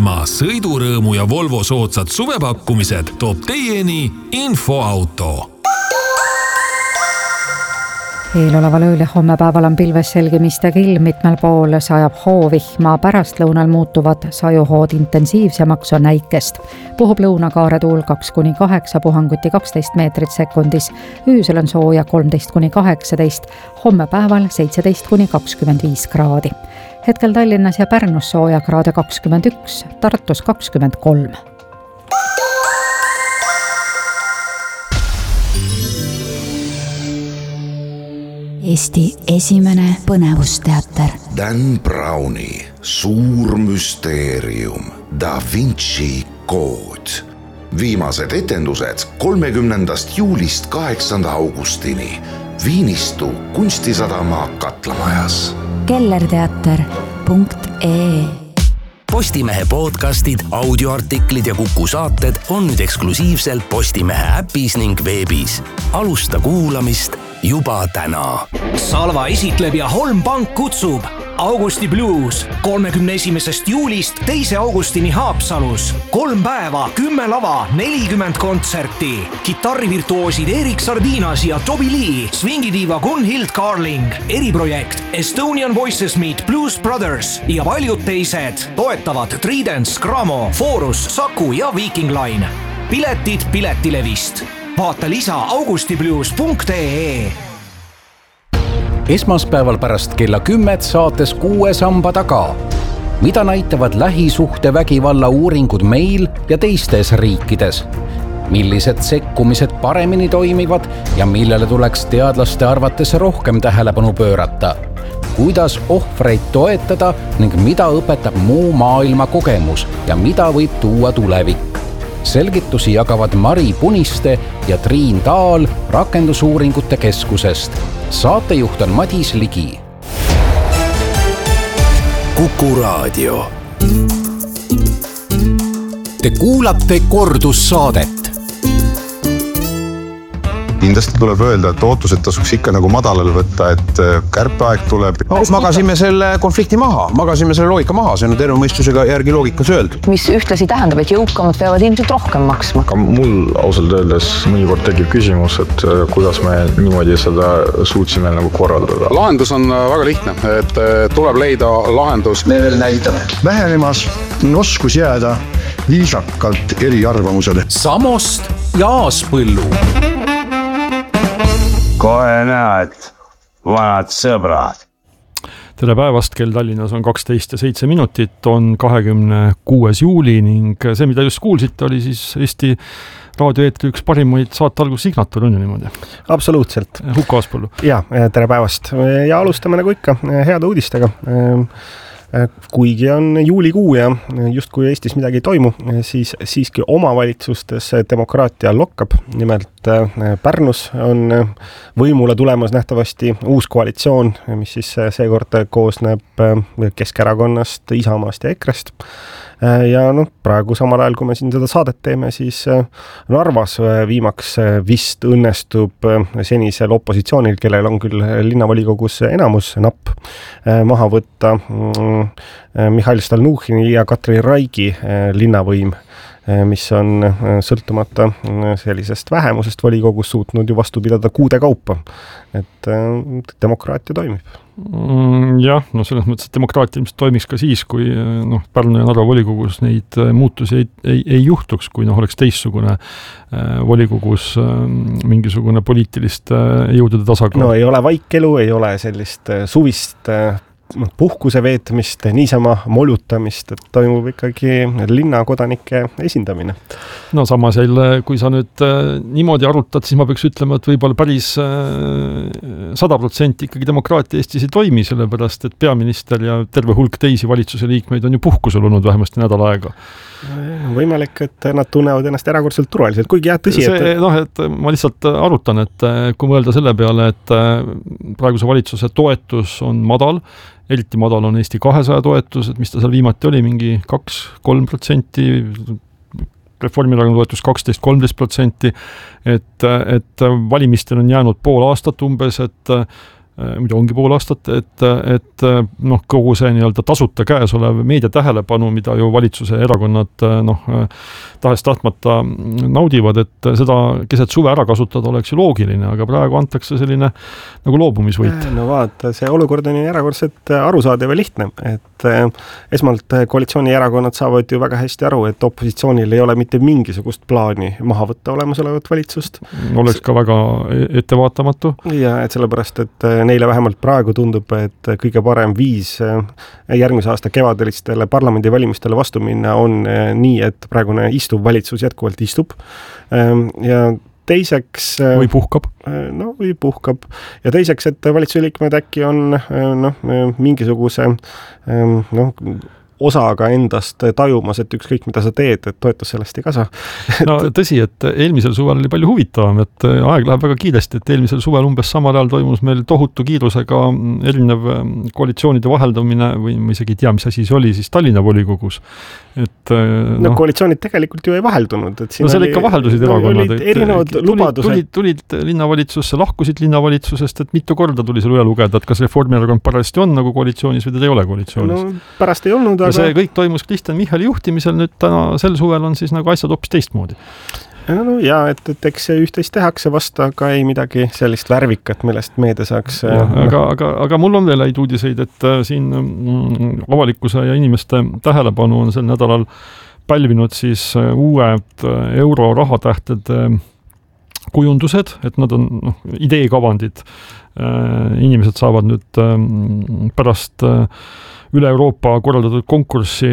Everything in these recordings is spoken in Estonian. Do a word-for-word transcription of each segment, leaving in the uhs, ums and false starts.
maailma sõidurõõmu ja Volvo soodsad suvepakkumised toob teieni Infoauto. Eeloleval ööl ja homme päeval on pilves selgimistega ilm, mitmel pool sajab hoovihma, pärast lõunal muutuvad sajuhood intensiivsemaks on näikest. Puhub lõunakaare tuul kaks kuni kaheksa, puhanguti kaksteist meetrit sekundis, öösel on sooja kolmteist kuni kaheksateist, homme päeval seitseteist kuni kakskümmend viis kraadi. Hetkel Tallinnas ja Pärnus sooja kraade kakskümmend üks, Tartus kakskümmend kolm. Eesti esimene põnevusteater. Dan Browni suur müsteerium, Da Vinci kood. Viimased etendused kolmekümnendast juulist kaheksanda augustini Viinistu kunstisadama Katlamajas. kellerteater punkt ee Postimehe podcastid, audioartiklid ja Kuku saated on nüüd eksklusiivselt Postimehe äpis ning veebis. Alusta kuulamist juba täna. Salva esitleb ja Holm Pank kutsub Augusti Blues kolmekümne esimesest juulist teise augustini Haapsalus. Kolm päeva, kümme lava, nelikümmend kontserti. Kitarrivirtuoosid Erik Sardinas ja Toby Lee, swingidiiva Gunhild Carling, eriprojekt Estonian Voices Meet Blues Brothers ja paljud teised. Toetavad Tridents, Gramo, Forus, Saku ja Viking Line. Piletid Piletilevist. Vaata lisa augustiblues punkt ee. Esmaspäeval pärast kella kümmet saates Kuue samba taga. Mida näitavad lähisuhte vägivalla uuringud meil ja teistes riikides? Millised sekkumised paremini toimivad ja millele tuleks teadlaste arvates rohkem tähelepanu pöörata? Kuidas ohvreid toetada ning mida õpetab muu maailma kogemus ja mida võib tuua tulevik? Selgitusi jagavad Mari Puniste ja Triin Taal Rakendusuuringute Keskusest. Saatejuht on Madis Ligi. Kuku Raadio. Te kuulate kordussaadet. Kindlasti tuleb öelda, et ootused tasuks ikka nagu madalal võtta, et kärpeaeg tuleb. No, magasime selle konflikti maha, magasime selle loogika maha, see on terve mõistusega järgi loogikas öeldud. Mis ühtlasi tähendab, et jõukamad peavad ilmselt rohkem maksma. Ka mul ausalt öeldes mõnikord tekib küsimus, et kuidas me niimoodi seda suutsime nagu korraldada. Lahendus on väga lihtne, et tuleb leida lahendus. Me veel näitame. Vähenemas on oskus jääda viisakalt eri arvamusele. Samost ja Aaspõllu. Kohe näed, vanad sõbrad. Tere päevast, kell Tallinnas on kaksteist ja seitse minutit, on kahekümne kuues juuli ning see, mida just kuulsite, oli siis Eesti raadioeetri üks parimaid saate algus signatuur, on ju niimoodi? Absoluutselt. Hukka Aaspõllu. Ja, tere päevast. Ja alustame nagu ikka heade uudistega. Kuigi on juulikuu ja just kui Eestis midagi ei toimu, siis siiski omavalitsustes demokraatia lokkab. Nimelt Pärnus on võimule tulemas nähtavasti uus koalitsioon, mis siis seekord koosneb Keskerakonnast, Isamaast ja Ekrest. Ja no, praegu samal ajal, kui me siin seda saadet teeme, siis Narvas viimaks vist õnnestub senisel opositsioonil, kellel on küll linnavolikogus enamus napp, maha võtta Mihhail Stalnuhhini ja Katri Raigi linnavõim, mis on sõltumata sellisest vähemusest volikogus suutnud ju vastu pidada kuude kaupa. Et demokraatia toimib. Jah, no selles mõttes, et demokraatia ilmselt toimiks ka siis, kui no, Pärnu ja Narva volikogus neid muutusi ei, ei, ei juhtuks, kui no, oleks teissugune volikogus mingisugune poliitilist jõudude tasakaal. No ei ole vaikelu, ei ole sellist suvist puhkuse veetmist, niisama molutamist, et toimub ikkagi linnakodanike esindamine. No samas jälle, kui sa nüüd äh, niimoodi arutad, siis ma peaks ütlema, et võib-olla päris sada protsenti ikkagi demokraatia Eestis ei toimi, sellepärast, et peaminister ja terve hulk teisi valitsuse liikmeid on ju puhkusel olnud vähemasti nädal aega. Võimalik, et nad tunnevad ennast erakordselt turvaliselt, kuigi jah tõsi, see, et... No, et ma lihtsalt arutan, et kui mõelda selle peale, et praeguse valitsuse toetus on madal, eriti madal on Eesti kahesaja toetus, et mis ta seal viimati oli, mingi kaks kolm protsenti, Reformierakonna toetus kaksteist kolmteist protsenti, et, et valimistel on jäänud pool aastat umbes, et mida ongi pool aastat, et, et noh, kogu see nii-öelda tasuta käes olev meedia tähelepanu, mida ju valitsuse erakonnad noh, tahes tahtmata naudivad, et seda keset suve ära kasutada oleks ju loogiline, aga praegu antakse selline nagu loobumisvõit. No vaata, see olukord on ju erakordselt arusaadav ja lihtne, et esmalt koalitsioonierakonnad saavad ju väga hästi aru, et opositsioonil ei ole mitte mingisugust plaani maha võtta olemasolevat valitsust. Oleks ka väga ettevaatamatu. Ja et sellepärast, et neile vähemalt praegu tundub, et kõige parem viis järgmise aasta kevadelistele parlamendivalimistele vastu minna on nii, et praegune istuv valitsus jätkuvalt istub. Ja teiseks... Või puhkab. No, või puhkab. Ja teiseks, et valitsuse liikmed äkki on noh, mingisuguse noh, osaga endast tajumas, et ükskõik mida sa teed, et toetus sellest ei kasa. No tõsi, et eelmisel suvel oli palju huvitavam, et aeg läheb väga kiiresti, et eelmisel suvel umbes samal ajal toimus meil tohutu kiirusega erinev koalitsioonide vaheldumine või ma isegi ei tea, mis asi see oli siis Tallinna volikogus. Et, no, no koalitsioonid tegelikult ju ei vaheldunud. Et no seal ikka vaheldusid erakonnad. Olid erinevad tulid, lubadused. Tulid, tulid linnavalitsusse, lahkusid linnavalitsusest, et mitu korda tuli seal üle lugeda, et kas Reformierakond parajasti on nagu koalitsioonis või teda ei ole koalitsioonis. No pärast ei olnud, aga... Ja see kõik toimus Kristjan Michali juhtimisel, nüüd täna sel suvel on siis nagu asjad hoopis teistmoodi. No ja, et, et eks see üht-teist tehakse vasta, aga ei midagi sellist värvikat, millest meedia saaks... Ja, aga, aga, aga mul on veel häid uudiseid, et siin avalikkuse ja inimeste tähelepanu on sel nädalal pälvinud siis uued euro rahatähtede kujundused, et nad on noh, ideekavandid. Inimesed saavad nüüd pärast üle Euroopa korraldatud konkurssi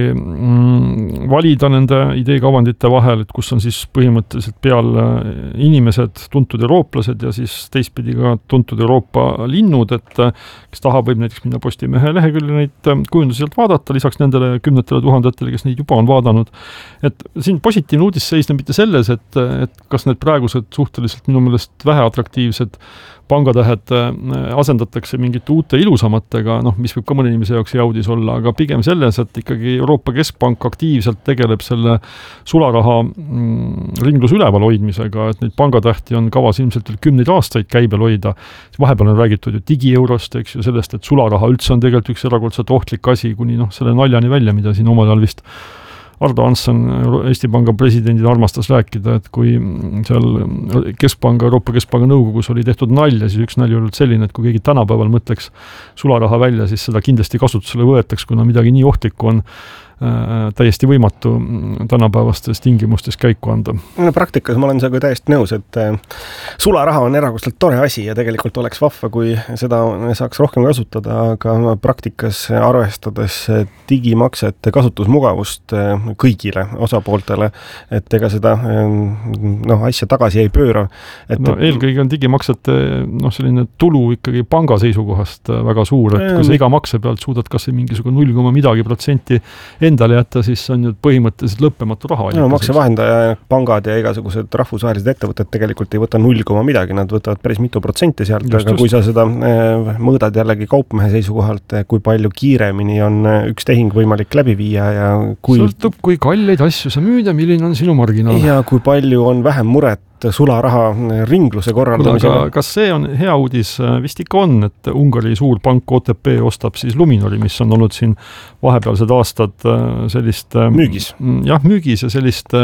mm, valida nende ideekavandite vahel, et kus on siis põhimõtteliselt peal inimesed, tuntud eurooplased ja siis teistpidi ka tuntud Euroopa linnud, et kes tahab, võib näiteks minna Postimehe lehekülje neid kujunduselt vaadata, lisaks nendele kümnetele tuhandetele, kes neid juba on vaadanud. Et siin positiivne uudis seisneb mitte selles, et, et kas need praegused suhteliselt minu meelest väheatraktiivsed pangatähed asendatakse mingite uute ilusamatega, noh, mis võib ka mõne inimese jaoks jaudis olla, aga pigem selles, et ikkagi Euroopa Keskpank aktiivselt tegeleb selle sularaha mm, ringlus üleval hoidmisega, et neid pangatähti on kavas ilmselt veel kümneid aastaid käibel hoida. Vahepeal on räägitud ju digieeurost, eks ju, sellest, et sularaha üldse on tegelikult üks erakordselt ohtlik asi, kuni noh, selle naljani välja, mida siin omal ajal vist Ardo Hansson, Eesti Panga presidendid armastas rääkida, et kui seal Keskpanga, Euroopa Keskpanga nõukogus oli tehtud nalja, siis üks nalja oli selline, et kui keegi tänapäeval mõtleks sularaha välja, siis seda kindlasti kasutusele võetaks, kuna midagi nii ohtlikku on äh, täiesti võimatu tänapäevastes tingimustes käiku anda. No, praktikas ma olen sellega täiesti nõus, et äh, sularaha on erakordselt tore asi ja tegelikult oleks vahva, kui seda saaks rohkem kasutada, aga praktikas arvestades digimaksete kasutusmugavust äh, kõigile osapooltele, et ega seda noh, asja tagasi ei pööra. Et no, eelkõige on digimaksete noh, selline tulu ikkagi panga seisukohast väga suur, et kui sa iga makse pealt suudad kas või mingisugune null koma midagi protsenti endale jätta, siis on ju põhimõtteliselt lõppematu raha. No, maksevahendaja, pangad ja igasugused rahvusvahelised ettevõtted tegelikult ei võta null koma midagi, nad võtavad päris mitu protsenti sealt, just, aga just. Kui sa seda mõõdad jällegi kaupmehe seisukohalt, kui palju kiiremini on üks tehing võimalik läbi viia ja kui... Sõltub, kui kalleid asju sa müüd ja milline on sinu marginaal. Ja kui palju on vähem muret sularaha ringluse korraldamisele. Kas see on hea uudis? Vist ikka on, et Ungari suur pank O T P ostab siis Luminori, mis on olnud siin vahepealsed aastad sellist... Müügis. Jah, müügis ja sellist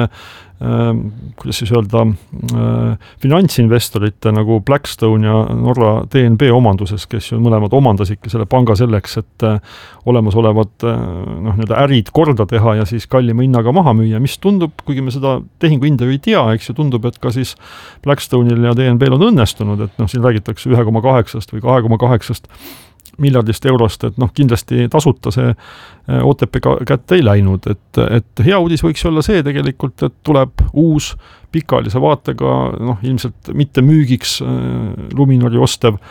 kuidas siis öelda, finantsinvestorite nagu Blackstone ja Norra D N B omanduses, kes ju mõlemad omandasidki selle panga selleks, et olemasolevad noh, need ärid korda teha ja siis kallima hinnaga maha müüa, mis tundub, kuigi me seda tehingu hinda ju ei tea, eks ju tundub, et ka siis Blackstone'il ja D N B-l on õnnestunud, et noh, siin räägitakse üks koma kaheksast või kahe koma kaheksast miljardist eurost, et noh, kindlasti tasuta see O T P kätte ei läinud, et, et hea uudis võiks olla see tegelikult, et tuleb uus pikaajalise vaatega, noh, ilmselt mitte müügiks Luminori ostev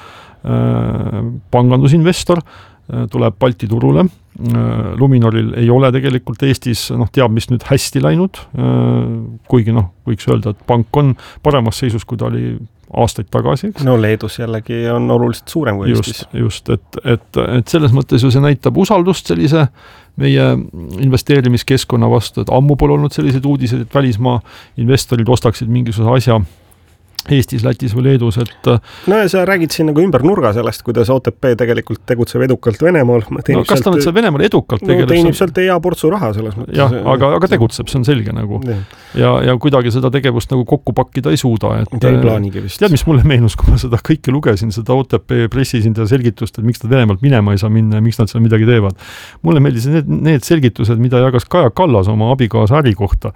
pangandusinvestor, tuleb Balti turule. Luminoril ei ole tegelikult Eestis, noh, teab, mis nüüd hästi läinud, kuigi noh, võiks öelda, et pank on paremas seisus, kui ta oli aastaid tagasi. No Leedus jällegi on oluliselt suurem kui Eestis. Just, just et, et, et selles mõttes ju see näitab usaldust sellise meie investeerimiskeskkonna vastu, et ammu pole olnud sellised uudised, et välismaa investorid ostaksid mingisuguse asja Eestis, Lätis või Leedus, et no ja sa räägid siin nagu ümber nurga sellest, kuidas O T P tegelikult tegutseb edukalt Venemaal. No, kas ta nüüd seal Venemaal edukalt no, tegeleb? Teenib sealt hea portsu raha selles mõttes. Jah, aga, aga tegutseb, see on selge nagu. Ja, ja kuidagi seda tegevust nagu kokku pakkida ei suuda. Et, ei plaanigi vist. Tead, mis mulle meenus, kui ma seda kõike lugesin, seda O T P pressisindaja selgitust, et miks nad Venemaalt minema ei saa minna ja miks nad seal midagi teevad. Mulle meeldis need, need selgitused, mida jagas Kaja Kallas oma abikaasa äri kohta.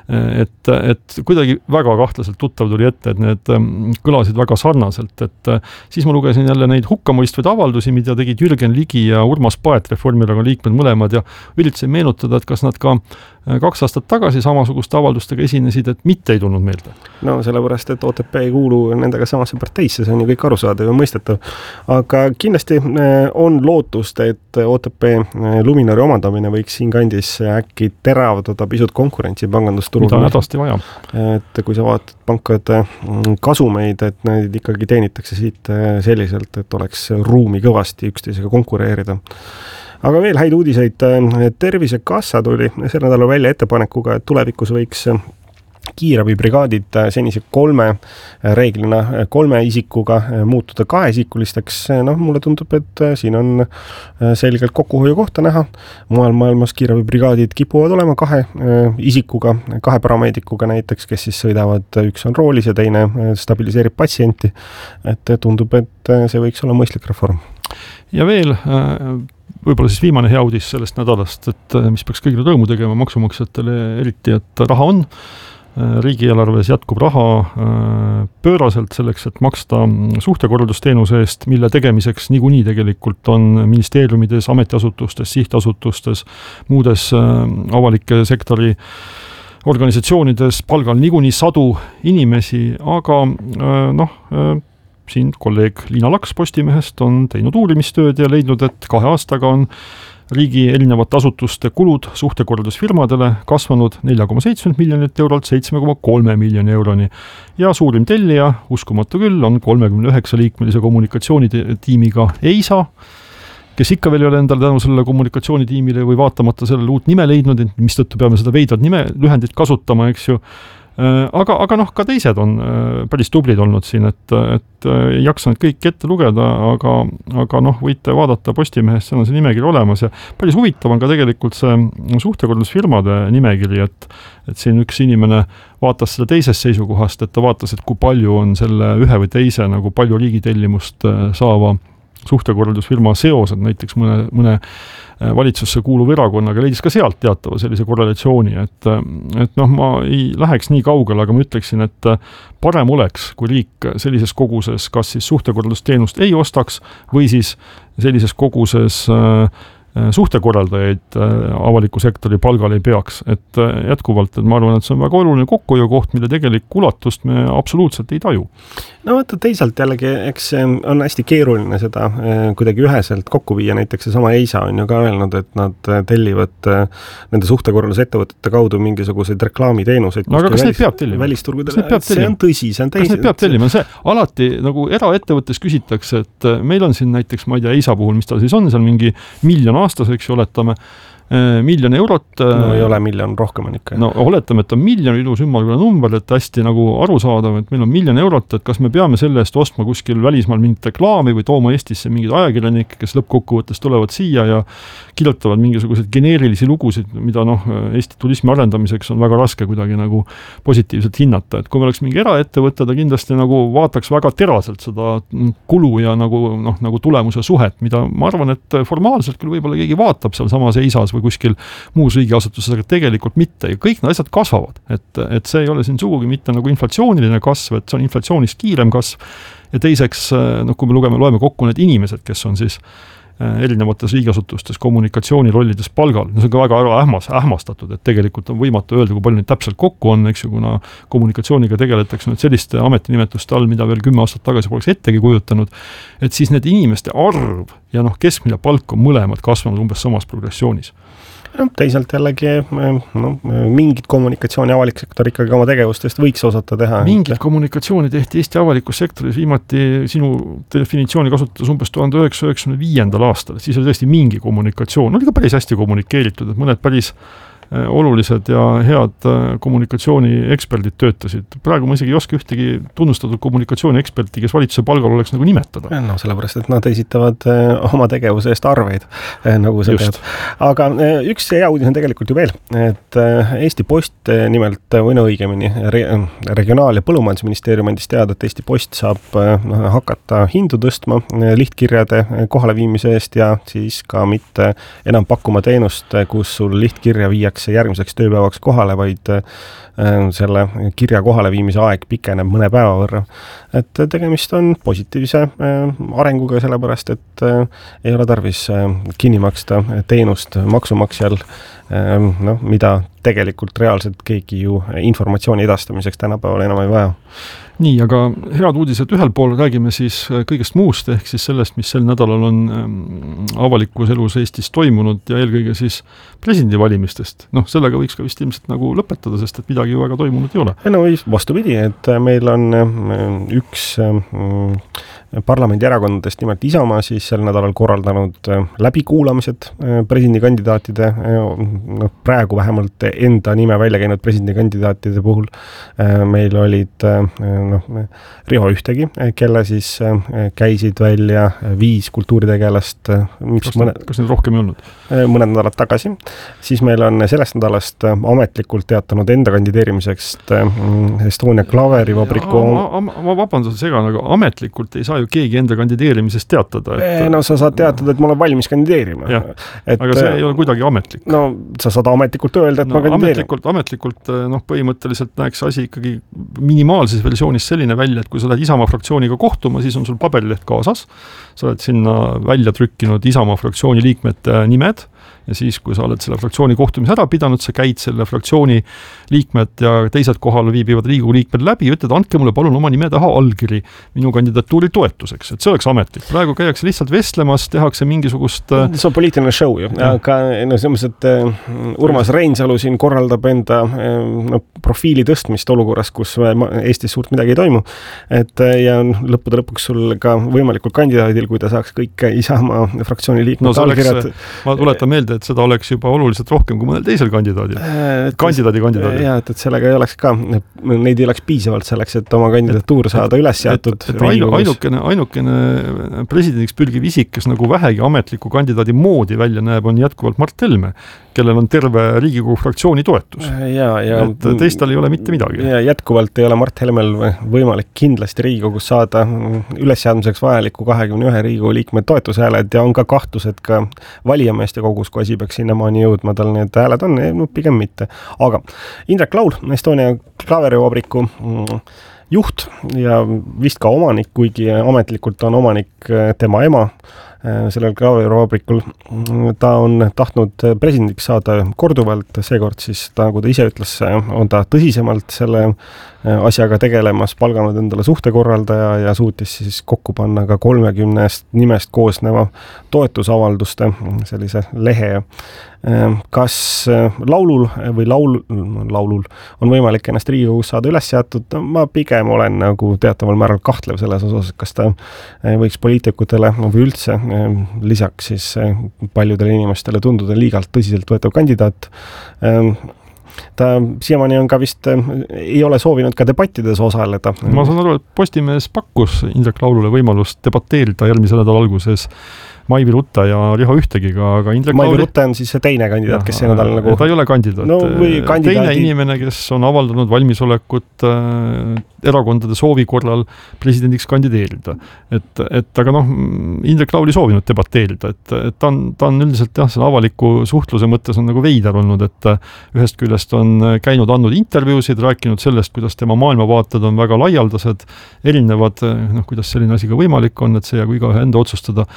Et, et kuidagi väga kahtlaselt tuttav tuli ette, et need kõlasid väga sarnaselt, et siis ma lugesin jälle neid hukkamõistvaid avaldusi, mida tegid Jürgen Ligi ja Urmas Paet, Reformierakonna liikmed mõlemad, ja üritasin meenutada, et kas nad ka kaks aastat tagasi samasuguste avaldustega esinesid, et mitte ei tulnud meelde. No sellepärast, et O T P ei kuulu nendega samasse parteisse, see on ju kõik arusaadav ja mõistetav. Aga kindlasti on lootust, et O T P Luminori omandamine võiks siin kandis äkki teravdada pisut konkurentsi pangandusturul. Mida on hädasti vaja. Et kui sa vaatad pankade kasumeid, et need ikkagi teenitakse siit selliselt, et oleks ruumi kõvasti üksteisega konkureerida. Aga veel häid uudiseid. Tervisekassa tuli see nädala välja ettepanekuga, et tulevikus võiks kiirabibrigaadid senise kolme reeglina kolme isikuga muutuda kaheisikulisteks. No, mulle tundub, et siin on selgelt kokkuhoiu kohta näha. Mujal maailmas kiirabibrigaadid kipuvad olema kahe isikuga, kahe parameedikuga näiteks, kes siis sõidavad, üks on roolis ja teine stabiliseerib patsienti. Et tundub, et see võiks olla mõistlik reform. Ja veel võib-olla siis viimane hea uudis sellest nädalast, et mis peaks kõigile rõõmu tegema maksumaksjatele eriti, et raha on. Riigieelarves jätkub raha pööraselt selleks, et maksta suhtekorraldusteenuse eest, mille tegemiseks niikuinii tegelikult on ministeeriumides, ametiasutustes, sihtasutustes, muudes avalike sektori organisatsioonides palgal niikuinii sadu inimesi, aga noh, siin kolleeg Liina Laks Postimehest on teinud uurimistööd ja leidnud, et kahe aastaga on riigi erinevate asutuste kulud suhtekorraldusfirmadele kasvanud nelja koma seitse miljonit eurolt seitse koma kolm miljoni euroni. Ja suurim tellija, uskumatu küll, on kolmekümne üheksa liikmelise kommunikatsioonitiimiga EISA, kes ikka veel ei ole endale tänu sellele kommunikatsioonitiimile või vaatamata sellele uut nime leidnud, mis tõttu peame seda veidrat nime lühendit kasutama, eks ju. Aga, aga noh, ka teised on päris tublid olnud siin, et, et ei jaksa need kõik ette lugeda, aga, aga noh, võite vaadata Postimehest, seal on see nimekiri olemas ja päris huvitav on ka tegelikult see suhtekorraldusfirmade nimekiri, et, et siin üks inimene vaatas seda teisest seisukohast, et ta vaatas, et kui palju on selle ühe või teise nagu palju riigitellimust saava suhtekorraldusfirma seosed näiteks mõne, mõne valitsusse kuuluv erakonnaga, leidis ka sealt teatava sellise korrelatsiooni, et, et noh, ma ei läheks nii kaugele, aga ma ütleksin, et parem oleks, kui riik sellises koguses kas siis suhtekorraldusteenust ei ostaks või siis sellises koguses suhtekorraldajaid avaliku sektori palgal ei peaks, et jätkuvalt, et ma arvan, et see on väga oluline kokkuhoiu koht, mille tegelik ulatust me absoluutselt ei taju. No võtta teisalt jällegi, eks on hästi keeruline seda kuidagi üheselt kokku viia, näiteks see sama EISA on ju ka öelnud, et nad tellivad nende suhtekorraldusettevõtete kaudu mingisuguseid reklaamiteenuseid. No aga kas neid peab tellima? See on tõsi, see on teisi. Kas neid peab tellima? See alati nagu eraettevõttes küsitakse, et meil on siin näiteks, ma ei tea, EISA puhul, mis tal siis on, seal mingi miljon aastaseks ju oletame, miljon eurot. No ei ole miljon, rohkem on ikka. No oletame, et on miljon ilus ümmargune number, et hästi nagu arusaadav, et meil on miljon eurot, et kas me peame selle eest ostma kuskil välismaal mingit reklaami või tooma Eestisse mingid ajakirjanikke, kes lõppkokkuvõttes tulevad siia ja kirjutavad mingisuguseid geneerilisi lugusid, mida noh, Eesti turismi arendamiseks on väga raske kuidagi nagu positiivselt hinnata. Et kui me oleks mingi eraettevõte, ta kindlasti nagu vaataks väga teraselt seda kulu ja nagu, noh, nagu tulemuse suhet, mida ma arvan, et formaalselt küll võib-olla keegi vaatab seal samas EISAs või kuskil muus riigiasutuses, aga tegelikult mitte. Ja kõik need asjad kasvavad. Et, et see ei ole siin sugugi mitte nagu inflatsiooniline kasv, et see on inflatsioonist kiirem kasv. Ja teiseks, noh, kui me lugeme, loeme kokku need inimesed, kes on siis erinevates riigiasutustes kommunikatsioonirollides palgal. No see on ka väga ära ähmas, ähmastatud, et tegelikult on võimatu öelda, kui palju neid täpselt kokku on, eks ju, kuna kommunikatsiooniga tegeletakse nüüd selliste ametinimetuste all, mida veel kümme aastat tagasi poleks ettegi kujutanud, et siis need inimeste arv ja noh, keskmine palk on mõlemad kasvanud umbes samas progressioonis. No, teisalt jällegi no, mingid kommunikatsiooni avalik sektor ikkagi oma tegevustest võiks osata teha. Mingid kommunikatsiooni tehti Eesti avalikus sektoris viimati sinu definitsiooni kasutades umbes tuhande üheksasaja üheksakümne viiendal aastal. Siis oli tõesti mingi kommunikatsioon. Oli ka päris hästi kommunikeeritud, et mõned päris olulised ja head kommunikatsioonieksperdid töötasid. Praegu ma isegi ei oska ühtegi tunnustatud kommunikatsiooni-eksperti, kes valitsuse palgal oleks nagu nimetada. No sellepärast, et nad esitavad oma tegevuse eest arveid, nagu see peab. Aga üks hea uudis on tegelikult ju veel, et Eesti Post nimelt, või no õigemini, Regionaal- ja Põllumajandusministeerium andis teada, et Eesti Post saab hakata hindu tõstma lihtkirjade kohaleviimise eest ja siis ka mitte enam pakkuma teenust, kus sul lihtkirja viiakse järgmiseks tööpäevaks kohale, vaid selle kirja kohaleviimise aeg pikeneb mõne päeva võrra. Et tegemist on positiivse arenguga, sellepärast, et ei ole tarvis kinni maksta teenust maksumaksjal, no, mida tegelikult reaalselt keegi ju informatsiooni edastamiseks tänapäeval enam ei vaja. Nii, aga head uudised ühel pool räägime siis kõigest muust, ehk siis sellest, mis sel nädalal on avalikus elus Eestis toimunud ja eelkõige siis presidendivalimistest. Noh, sellega võiks ka vist ilmselt nagu lõpetada, sest et midagi ju väga toimunud ei ole. No vastupidi, et meil on üks parlamendierakondadest, nimelt Isamaa, siis sel nädalal korraldanud läbikuulamised presidendikandidaatide, no, praegu vähemalt enda nime välja käinud presidendikandidaatide puhul. Meil olid noh, Riho Ühtegi, kelle siis käisid välja viis kultuuritegelast. Kas, mõne, kas need rohkem ei olnud? Mõned nädalad tagasi. Siis meil on sellest nädalast ametlikult teatanud enda kandideerimiseks Estonia Klaverivabriku. Ma, ma, ma vabandan segan, aga ametlikult ei saa ju keegi enda kandideerimisest teatada. Et... No sa saad teatada, et ma olen valmis kandideerima. Et, aga see ei ole kuidagi ametlik. No sa saad ametlikult öelda, et no, ma kandideerin. Ametlikult, ametlikult noh, põhimõtteliselt näeks asi ikkagi minimaalses versioonis selline välja, et kui sa lähed Isamaa fraktsiooniga kohtuma, siis on sul paberileht kaasas. Sa oled sinna välja trükkinud Isamaa fraktsiooni liikmete nimed ja siis, kui sa oled selle fraktsiooni kohtumise ära pidanud, sa käid selle fraktsiooni liikmed ja teised kohal viibivad Riigikogu liikmed läbi ja ütled, andke mulle palun oma nime taha allkiri minu kandidatuuri toetuseks, et see oleks ametlik. Praegu käiakse lihtsalt vestlemas, tehakse mingisugust... See on poliitiline show ju, aga no, selles mõttes, et Urmas Reinsalu siin korraldab enda no, profiili tõstmist olukorras, kus Eestis suurt midagi ei toimu, et ja lõppude lõpuks sul ka võimalikul kandidaadil, kui ta saaks kõik Isamaa fraktsiooni liikmed no, allkirjad. Ma tuletan meelde, et seda oleks juba oluliselt rohkem kui mõnel teisel kandidaadil. Kandidaadi kandidaadi. Ja, et, et sellega ei oleks ka, neid ei oleks piisavalt selleks, et oma kandidatuur saada üles seatud. Et, et ainu, ainukene, ainukene presidendiks pülgiv isik, kes nagu vähegi ametliku kandidaadi moodi välja näeb, on jätkuvalt Mart Helme, kellel on terve Riigikogu fraktsiooni toetus. Ja, ja, et teistel ei ole mitte midagi. Ja jätkuvalt ei ole Mart Helmel võimalik kindlasti Riigikogus saada ülesseadmiseks vajaliku kahekümne ühe Riigikogu liikme toetushääled ja on ka kahtlused ka valijameeste kogus, kui asi peaks sinnamaani jõudma, tal need hääled on, no pigem mitte. Aga Indrek Laul, Estonia Klaverivabriku juht ja vist ka omanik, kuigi ametlikult on omanik tema ema, sellel Klaverivabrikul. Ta on tahtnud presidendiks saada korduvalt, seekord siis ta, nagu ta ise ütles, on ta tõsisemalt selle asjaga tegelemas, palganud endale suhtekorraldaja ja suutis siis kokku panna ka kolmekümnest nimest koosneva toetusavalduste sellise lehe. Kas laulul või laul, laulul on võimalik ennast Riigikogus saada üles seatud? Ma pigem olen nagu teataval määral kahtlev selles osas, kas ta võiks poliitikutele või üldse lisaks siis paljudele inimestele tunduda liigalt tõsiselt võetav kandidaat. Ta siiamaani on ka vist, ei ole soovinud ka debattides osaleda. Ma saan aru, et Postimees pakkus Indrek Laulule võimalust debateerida järgmise nädala alguses Maivi Rutte ja Riho Ühtegiga, aga Indrek Maivi Lauli... Rutte on siis see teine kandidaat, kes see nädal nagu... Ta ei ole kandidaat. No, kandidaadi... Teine inimene, kes on avaldanud valmisolekut äh, erakondade soovi korral presidendiks kandideerida. Et, et aga noh, Indrek Laul ei soovinud debateerida, et, et ta on, ta on üldiselt jah, selle avaliku suhtluse mõttes on nagu veider olnud, et ühest küljest on käinud andnud intervjuusid, rääkinud sellest, kuidas tema maailmavaated on väga laialdased, erinevad, noh, kuidas selline asi ka võimalik on, et see jäägu igaühe enda otsustada.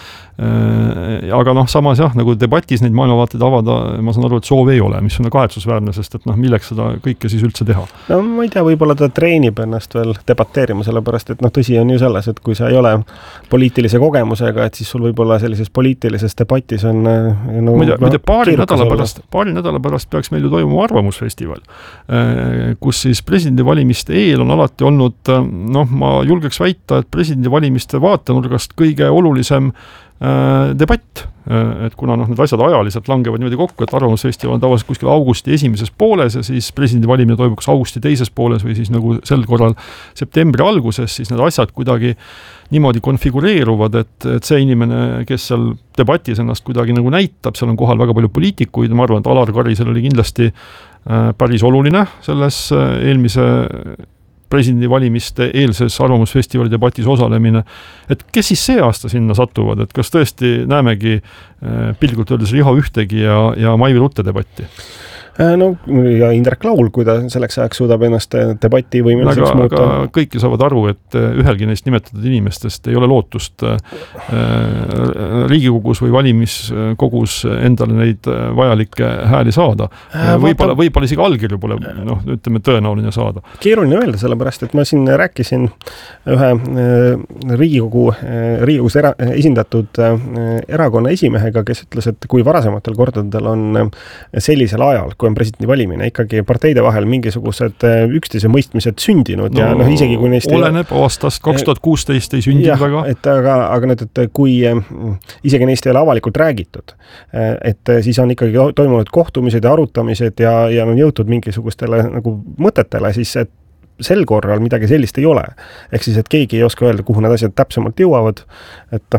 Aga noh, samas jah, nagu debatis neid maailmavaateid avada, ma saan aru, et soov ei ole, mis on kahetsusväärne, sest et noh, milleks seda kõike siis üldse teha? No ma ei tea, võib-olla ta treenib ennast veel debateerima, sellepärast et noh, tõsi on ju selles, et kui sa ei ole poliitilise kogemusega, et siis sul võib-olla sellises poliitilises debatis on no, ma ei tea, no, paari, nädala pärast, paari nädala pärast peaks meil ju toimuma arvamusfestival, kus siis presidendivalimiste eel on alati olnud, noh, ma julgeks väita, et presidendivalimiste vaatenurgast kõige olulisem debatt, et kuna noh, need asjad ajaliselt langevad niimoodi kokku, et arvamusfestival on tavaliselt kuskil augusti esimeses pooles ja siis presidendi valimine toimub kas augusti teises pooles või siis nagu sel korral septembri alguses, siis need asjad kuidagi niimoodi konfigureeruvad, et, et see inimene, kes seal debatis ennast kuidagi nagu näitab, seal on kohal väga palju poliitikuid, ma arvan, et Alar Karisel oli kindlasti päris oluline selles eelmise presidendi valimiste eelses arvamusfestivali debatis osalemine, et kes siis see aasta sinna satuvad, et kas tõesti näemegi pilgult öeldes Riho Ühtegi ja, ja Maivi Rutte debatti? No ja Indrek Laul, kui ta selleks ajaks suudab ennast debati võimeliseks muuta. Aga kõiki saavad aru, et ühelgi neist nimetatud inimestest ei ole lootust Riigikogus või valimiskogus endale neid vajalikke hääli saada. Võib-olla, võib-olla isegi allkirju pole, noh, ütleme, tõenäoline saada. Keeruline öelda, sellepärast, et ma siin rääkisin ühe Riigikogu, Riigikogus era, esindatud erakonna esimehega, kes ütles, et kui varasematel kordadel on sellisel ajal, kui on presidendi valimine, ikkagi parteide vahel mingisugused üksteise mõistmised sündinud no, ja noh, isegi kui neist oleneb ei... aastast kaks tuhat kuusteist ei sündinud jah, väga. Et aga, aga nüüd, et kui isegi neist ei ole avalikult räägitud, et siis on ikkagi toimunud kohtumised ja arutamised ja, ja on jõutud mingisugustele nagu mõtetele, siis et sel korral midagi sellist ei ole. Ehk siis, et keegi ei oska öelda, kuhu need asjad täpsemalt jõuavad, et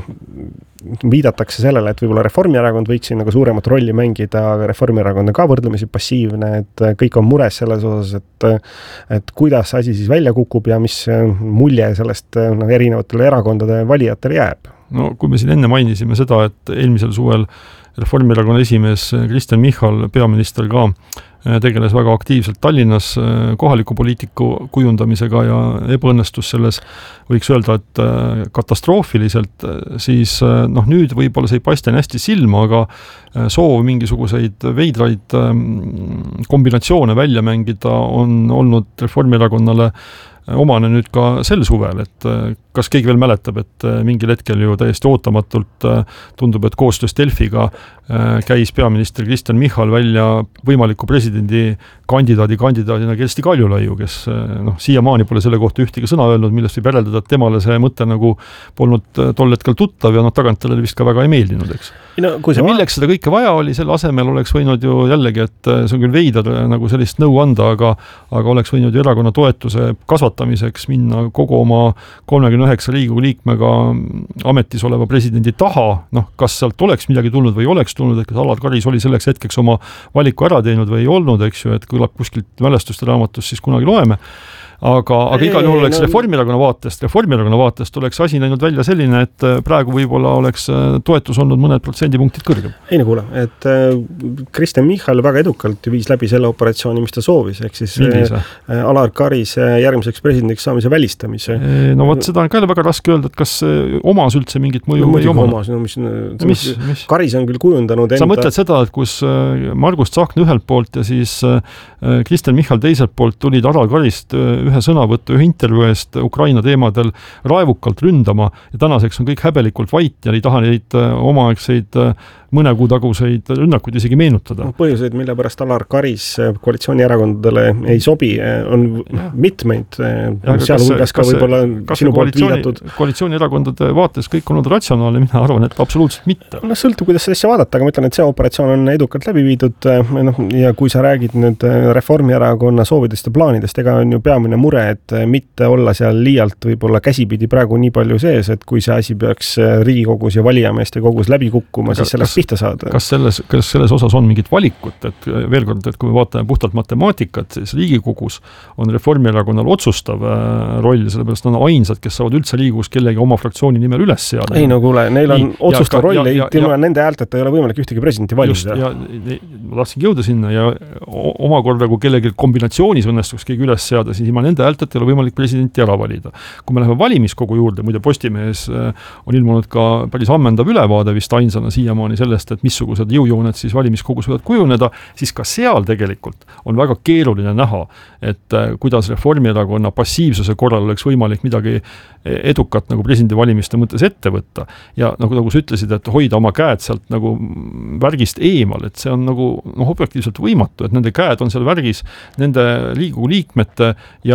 viidatakse sellele, et võib-olla Reformierakond võiks siin nagu suuremat rolli mängida, aga Reformierakond on ka võrdlemisi passiivne, et kõik on mures selles osas, et, et kuidas asi siis välja kukub ja mis mulje sellest no, erinevatele erakondade valijatele jääb. No kui me siin enne mainisime seda, et eelmisel suvel Reformierakonna esimees Kristen Michal, peaminister ka, tegeles väga aktiivselt Tallinnas kohaliku poliitiku kujundamisega ja ebaõnnestus selles, võiks öelda, et katastroofiliselt, siis noh, nüüd võib-olla see ei paista hästi silma, aga soov mingisuguseid veidraid kombinatsioone välja mängida on olnud Reformierakonnale omane nüüd ka sel suvel, et kas keegi veel mäletab, et mingil hetkel ju täiesti ootamatult tundub, et koostöös Delfiga käis peaminister Kristen Michal välja võimaliku presidendi kandidaadi kandidaadina Kersti Kaljulaiu, kes noh, siiamaani pole selle kohta ühtegi sõna öelnud, millest võib järeldada, et temale see mõte nagu polnud tol hetkel tuttav ja noh, tagantele vist ka väga ei meeldinud, eks. No, kui ja milleks seda kõike vaja oli, selle asemel oleks võinud ju jällegi, et see on küll veider nagu sellist nõu anda, aga, aga oleks võinud ju erakonna toetuse kasvatamiseks minna kogu oma kolmekümne üheksa Riigikogu liikmega ametis oleva presidendi taha, noh, kas sealt oleks midagi tulnud või oleks tulnud, et kas Alar Karis oli selleks hetkeks oma valiku ära teinud või ei olnud, eks ju, et kõlab kuskilt mälestuste raamatus, siis kunagi loeme. Aga, aga igal juhul oleks no, Reformierakonna vaatest, Reformierakonna vaatest oleks asi näinud välja selline, et praegu võib-olla oleks toetus olnud mõned protsendipunktid kõrgem. Ei no kuule, et Kristen Michal väga edukalt viis läbi selle operatsiooni, mis ta soovis, ehk siis Millise? Alar Karis järgmiseks presidendiks saamise välistamise. No vot, seda on ka väga raske öelda, et kas omas üldse mingit mõju no, või oma. Omas, no, mis, mis, mis? Karis on küll kujundanud enda... Sa mõtled seda, et kus Margus Tsahkna ühelt poolt ja siis Kristen Michal teiselt poolt tulid Alar Karist ühe sõnavõttu, ühe intervjuu eest Ukraina teemadel raevukalt ründama ja tänaseks on kõik häbelikult vait ja ei taha neid omaaegseid mõne kuu taguseid rünnakuid isegi meenutada. No, põhjuseid, mille pärast Alar Karis koalitsioonierakondadele ei sobi, on ja. mitmeid, sealhulgas ka võib-olla sinu poolt viidatud. Koalitsioonierakondade vaates kõik on olnud ratsionaalne, mina arvan, et absoluutselt mitte. No sõltub, kuidas seda asja vaadata, aga ma ütlen, et see operatsioon on edukalt läbi viidud noh, ja kui sa räägid nüüd Reformierakonna soovidest ja plaanidest, ega on ju peamine mure, et mitte olla seal liialt võib-olla käsipidi praegu nii palju sees, et kui see asi peaks Riigikogus ja valijameeste kogus läbi kukkuma, siis sellest pihta saada. Kas selles, kas selles osas on mingit valikut, et veel kord, et kui me vaatame puhtalt matemaatikat, siis Riigikogus on Reformierakonnal otsustav roll, sellepärast on ainsad, kes saavad üldse Riigikogus kellegi oma fraktsiooni nimel üles seada. Ei no kuule, neil on Nii, otsustav roll, ja, ja, ja, nende häälteta ei ole võimalik ühtegi presidenti valida. Ja, ma tahtsin jõuda sinna ja omakorda, kui kellegi kombinatsioonis õnnestuks keegi üles seada, siis ilma nende häälteta ei ole võimalik presidenti ära valida. Kui me läheme valimiskogu juurde, muide Postimehes on ilmunud ka päris ammendav ülevaade vist ainsana siiamaani sellest, et missugused jõujooned siis valimiskogus võivad kujuneda, siis ka seal tegelikult on väga keeruline näha, et kuidas Reformierakonna passiivsuse korral oleks võimalik midagi edukat nagu presidendi valimiste mõttes ette võtta. Ja nagu, nagu sa ütlesid, et hoida oma käed sealt nagu värgist eemal, et see on nagu no, objektiivselt võimatu, et nende käed on seal värgis nende Riigikogu liikmete ja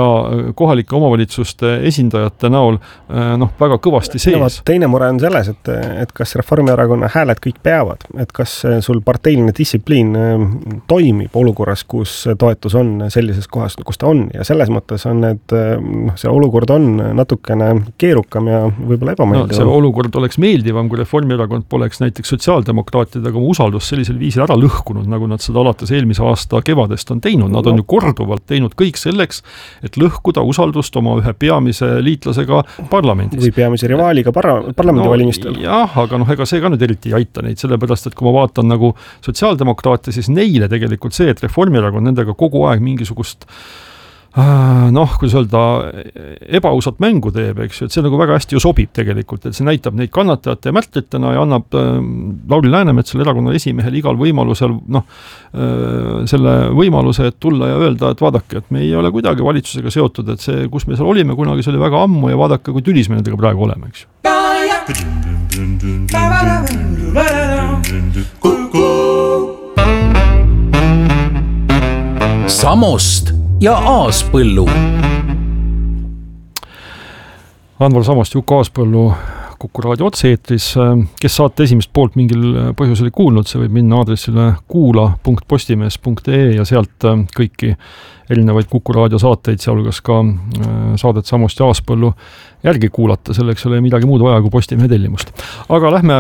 ja kohalike omavalitsuste esindajate näol noh, väga kõvasti sees. No, teine mure on selles, et, et kas Reformierakonna hääled kõik peavad, et kas sul parteiline distsipliin toimib olukorras, kus toetus on sellises kohas, kus ta on ja selles mõttes on, et noh, see olukord on natukene keerukam ja võib-olla ebameeldiv. No, see olukord oleks meeldivam, kui Reformierakond poleks näiteks sotsiaaldemokraatidega oma usaldust sellisel viisil ära lõhkunud, nagu nad seda alates eelmise aasta kevadest on teinud. Nad on ju korduvalt teinud kõik selleks, et lõhkuda usaldust oma ühe peamise liitlasega parlamendis. Või peamise rivaaliga parla- parlamendivalimistel. No, jah, aga noh, ega see ka nüüd eriti ei aita neid, sellepärast, et kui ma vaatan nagu sotsiaaldemokraate, siis neile tegelikult see, et Reformierakond nendega kogu aeg mingisugust noh, kui öelda, ebaausat mängu teeb, eks ju, et see nagu väga hästi ju sobib tegelikult, et see näitab neid kannatajate ja märtritena ja annab äh, Lauri Läänemetsale erakonna esimehel igal võimalusel noh, äh, selle võimaluse, et tulla ja öelda, et vaadake, et me ei ole kuidagi valitsusega seotud, et see, kus me seal olime kunagi, see oli väga ammu ja vaadake, kui tülis me nendega praegu oleme, eks ju. Samost ja Aaspõllu. Anvar Samost, Juk Aaspõllu Kuku raadio otse-eetris. Kes saate esimest poolt mingil põhjusel ei kuulnud, see võib minna aadressile kuula punkt postimees punkt ee ja sealt kõiki erinevaid Kuku raadio saateid, sealhulgas ka saadet Samost ja Aaspõllu järgi kuulata, selleks ei ole midagi muud vaja kui Postimehe tellimust. Aga lähme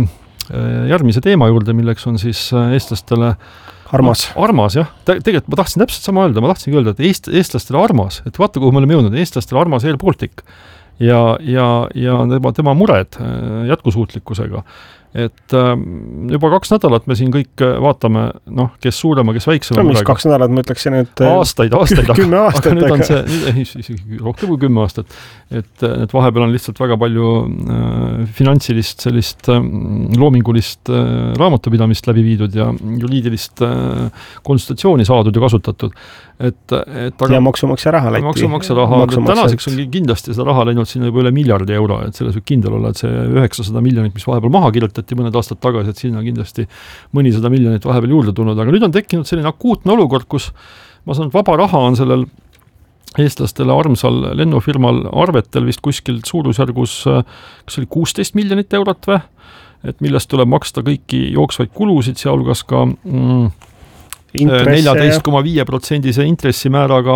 järgmise teema juurde, milleks on siis eestlastele Armas. No, armas, jah. Tegelikult ma tahtsin täpselt sama öelda, ma tahtsin öelda, et eest, eestlastele armas, et vaata, kuhu me oleme jõudnud, eestlastele armas Air Baltic ja, ja, ja tema, tema mured jätkusuutlikkusega. Et juba kaks nädalat me siin kõik vaatame, noh, kes suurema, kes väiksema no, mis kaks nädalat, ma ütleksin, et aastaid, aastaid, kümme aastat, aga nüüd on see, nüüd, rohkem kui kümme aastat, et, et vahepeal on lihtsalt väga palju äh, finantsilist, sellist äh, loomingulist äh, raamatupidamist läbi viidud ja juriidilist äh, konsultatsiooni saadud ja kasutatud. Et, et, aga, ja maksumaksja raha läti. Maksumaksja raha, tänaseks on kindlasti seda raha läinud sinna juba üle miljardi euro, et selles võib kindel olla, et see üheksasada miljonit, mis vahepeal maha kirjutati mõned aastad tagasi, et sinna kindlasti mõnisada miljonit vahepeal juurde tulnud, aga nüüd on tekkinud selline akuutne olukord, kus ma saan, et vaba raha on sellel eestlastele armsal lennufirmal arvetel vist kuskil suurusjärgus, kas oli kuusteist miljonit eurot või, et millest tuleb maksta kõiki jooksvaid kulusid, sealhulgas ka mm, neljateist koma viis protsendise intressimääraga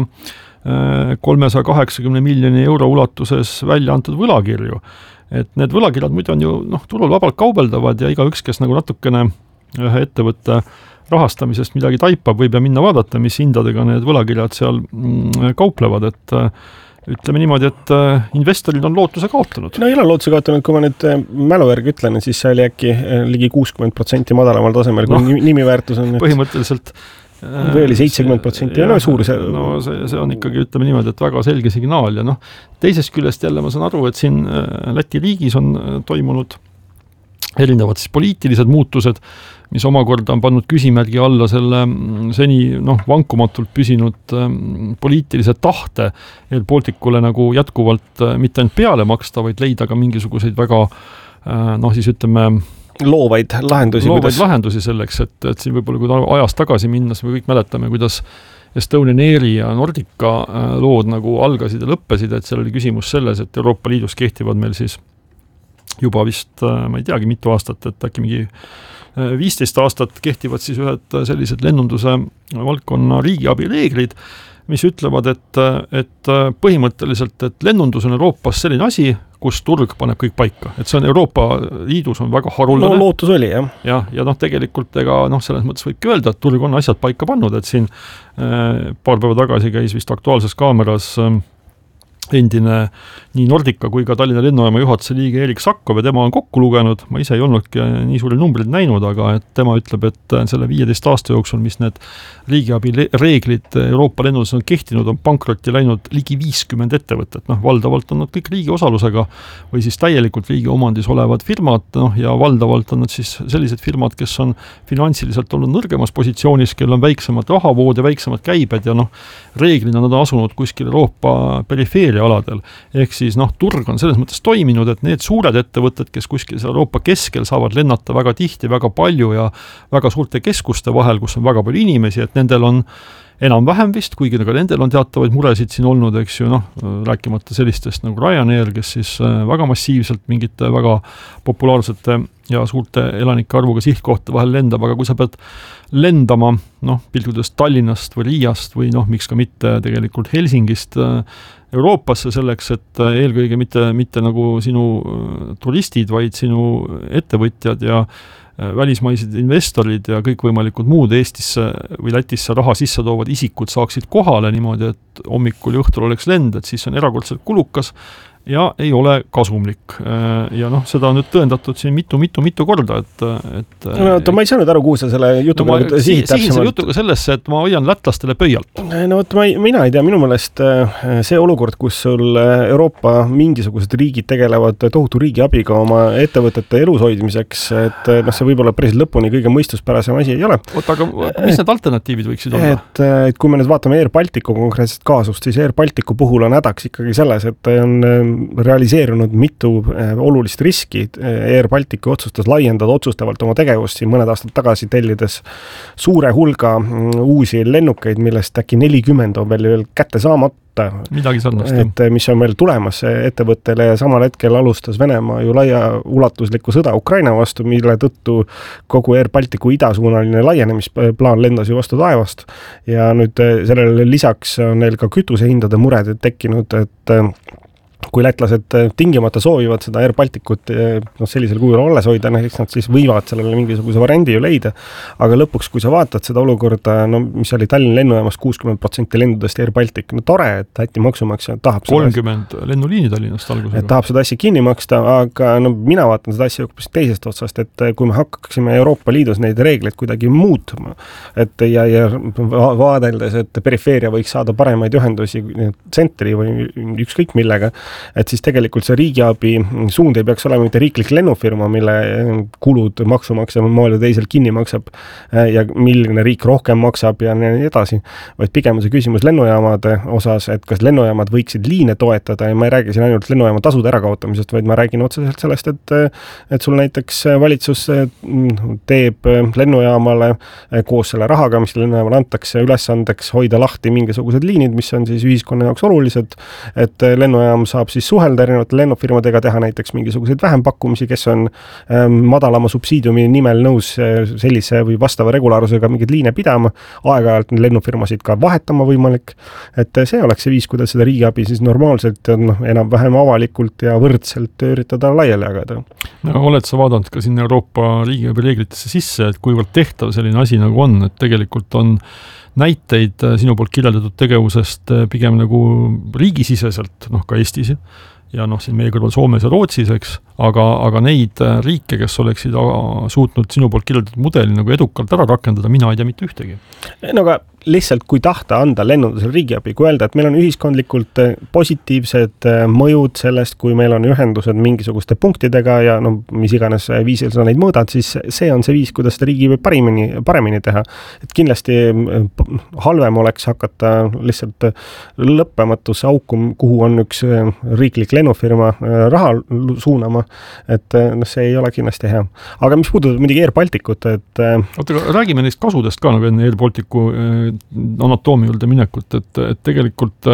kolmesaja kaheksakümne miljoni euro ulatuses välja antud võlakirju. Et need võlakirjad muidu on ju noh, turul vabalt kaubeldavad ja igaüks, kes nagu natukene ühe ettevõtte rahastamisest midagi taipab, võib ja minna vaadata, mis hindadega need võlakirjad seal mm, kauplevad, et ütleme niimoodi, et investorid on lootuse kaotanud. No ei ole lootuse kaotanud, kui ma nüüd mälu järgi ütlen, siis see oli äkki ligi kuuskümmend protsenti madalamal tasemel, kui no, nimiväärtus on. Põhimõtteliselt. Või oli seitsekümmend protsenti ja no suur see. No see, see on ikkagi, ütleme niimoodi, et väga selge signaal ja noh, teisest küljest jälle ma saan aru, et siin Läti riigis on toimunud erinevad siis poliitilised muutused, mis omakorda on pannud küsimärgi alla selle seni noh, vankumatult püsinud poliitilise tahte Air Balticule nagu jätkuvalt mitte ainult peale maksta, vaid leida ka mingisuguseid väga noh, siis ütleme loovaid lahendusi. Loovaid kuidas... lahendusi selleks, et, et siin võib-olla kui ajas tagasi minnes me kõik mäletame, kuidas Estonian Airi ja Nordica lood nagu algasid ja lõppesid, et seal oli küsimus selles, et Euroopa Liidus kehtivad meil siis juba vist, ma ei teagi, mitu aastat, et äkki mingi viisteist aastat kehtivad siis ühed sellised lennunduse valdkonna riigiabi reeglid, mis ütlevad, et, et põhimõtteliselt, et lennundus on Euroopas selline asi, kus turg paneb kõik paika. Et see on Euroopa Liidus on väga haruldane. No lootus oli, jah. Ja, ja noh, tegelikult ega noh, selles mõttes võibki öelda, et turg on asjad paika pannud, et siin äh, paar päeva tagasi käis vist Aktuaalses kaameras äh, endine nii Nordica kui ka Tallinna lennujaama juhatuse liige Erik Sakkov ja tema on kokku lugenud, ma ise ei olnudki nii suuri numbrid näinud, aga et tema ütleb, et selle viieteist aasta jooksul, mis need riigiabi reeglid Euroopa lennuses on kehtinud, on pankrotti läinud ligi viiskümmend ettevõtet, noh valdavalt on nad kõik riigi osalusega või siis täielikult riigi omandis olevad firmad, noh ja valdavalt on nad siis sellised firmad, kes on finantsiliselt olnud nõrgemas positsioonis, kel on väiksemad rahavood ja väiksemad käibed ja noh, reeglina nad on asunud kuskil Euroopa perifeeriaaladel. Ehk siis noh, turg on selles mõttes toiminud, et need suured ettevõtted, kes kuskil seal Euroopa keskel saavad lennata väga tihti, väga palju ja väga suurte keskuste vahel, kus on väga palju inimesi, et nendel on enam-vähem vist, kuigi ka nendel on teatavaid muresid siin olnud, eks ju, noh, rääkimata sellistest nagu Ryanair, kes siis väga massiivselt mingite väga populaarsete ja suurte elanike arvuga sihtkohta vahel lendab, aga kui sa pead lendama, noh, pildudes Tallinnast või Riiast või noh, miks ka mitte tegelikult Helsingist Euroopasse selleks, et eelkõige mitte, mitte nagu sinu turistid, vaid sinu ettevõtjad ja välismaised investorid ja kõikvõimalikud muud Eestisse või Lätisse raha sisse toovad isikud saaksid kohale niimoodi, et hommikul ja õhtul oleks lend, et siis on erakordselt kulukas ja ei ole kasumlik. Ja noh, seda on nüüd tõendatud siin mitu-mitu-mitu korda, et, et no, oota, ma ei saanud aru, kuhu sa selle jutuga no, nagu sihid täpsemalt. Sihin selle jutuga sellesse, et ma hoian lätlastele pöialt. No vot, ma ei, mina ei tea, minu meelest see olukord, kus sul Euroopa mingisugused riigid tegelevad tohutu riigiabiga oma ettevõtete elus hoidmiseks, et noh, see võib olla päris lõpuni kõige mõistuspärasem asi ei ole. Oota, aga mis need alternatiivid võiksid olla? Et, et kui me nüüd vaatame Air Balticu konkreetset kaasust, siis Air Balticu puhul on hädaks ikkagi selles, et on realiseerunud mitu olulist riski. Air Balticu otsustas laiendada otsustavalt oma tegevust siin mõned aastad tagasi tellides suure hulga uusi lennukeid, millest äkki nelikümmend on veel, veel kätte saamata. Midagi sarnast. Et mis on veel tulemas ettevõttele ja samal hetkel alustas Venemaa ju laia ulatuslikku sõda Ukraina vastu, mille tõttu kogu Air Balticu idasuunaline laienemisplaan lendas ju vastu taevast ja nüüd sellele lisaks on neil ka kütusehindade mured tekkinud, et kui lätlased tingimata soovivad seda Air Balticut no, sellisel kujul alles hoida, eks nad siis võivad sellele mingisuguse variandi ju leida, aga lõpuks, kui sa vaatad seda olukorda, no mis oli Tallinna lennujaamas kuuskümmend protsenti lendudest Air Baltic, no tore, et Läti maksumaksja tahab kolmkümmend lennuliini Tallinnast algusega. Et tahab seda asja kinni maksta, aga no, mina vaatan seda asja hoopis teisest otsast, et kui me hakkaksime Euroopa Liidus neid reegleid kuidagi muutma, et ja, ja vaadeldes, et perifeeria võiks saada paremaid ühendusi tsentri või ükskõik millega, et siis tegelikult see riigiabi suund ei peaks olema mitte riiklik lennufirma, mille kulud maksumaksja maal ja teisel kinni maksab ja milline riik rohkem maksab ja nii edasi, vaid pigem see küsimus lennujaamade osas, et kas lennujaamad võiksid liine toetada ja ma ei räägi siin ainult lennujaama tasude ärakaotamisest, vaid ma räägin otseselt sellest, et, et sul näiteks valitsus teeb lennujaamale koos selle rahaga, mis lennujaamale antakse ülesandeks hoida lahti mingisugused liinid, mis on siis ühiskonna jaoks olulised, et lennujaam saab siis suhelda erinevate lennufirmadega, teha näiteks mingisuguseid vähempakkumisi, kes on ähm, madalama subsiidiumi nimel nõus sellise või vastava regulaarusega mingid liine pidama, aeg-ajalt lennufirmasid ka vahetama võimalik, et see oleks see viis, kuidas seda riigiabi siis normaalselt no, enam-vähem avalikult ja võrdselt üritada laiali jagada. No, oled sa vaadanud ka siin Euroopa riigiabi reeglitesse sisse, et kuivõrd tehtav selline asi nagu on, et tegelikult on näiteid sinu poolt kirjeldatud tegevusest pigem nagu riigisiseselt, noh ka Eestis ja noh, siin meie kõrval Soomes ja Rootsis, eks, aga, aga neid riike, kes oleksid suutnud sinu poolt kirjeldatud mudeli nagu edukalt ära rakendada, mina ei tea mitte ühtegi. No aga lihtsalt kui tahta anda lennundusel riigiabi, kui öelda, et meil on ühiskondlikult positiivsed mõjud sellest, kui meil on ühendused mingisuguste punktidega ja no mis iganes viisil sa neid mõõdad, siis see on see viis, kuidas seda riigiabi parimini, paremini teha. Et kindlasti halvem oleks hakata lihtsalt lõppematusse auku, kuhu on üks riiklik lennufirma raha suunama, et no, see ei ole kindlasti hea. Aga mis puudutab midagi Air Balticut, et Oota, räägime neist kasudest ka nagu enne Air Balticu anatoomi juurde minekut, et, et tegelikult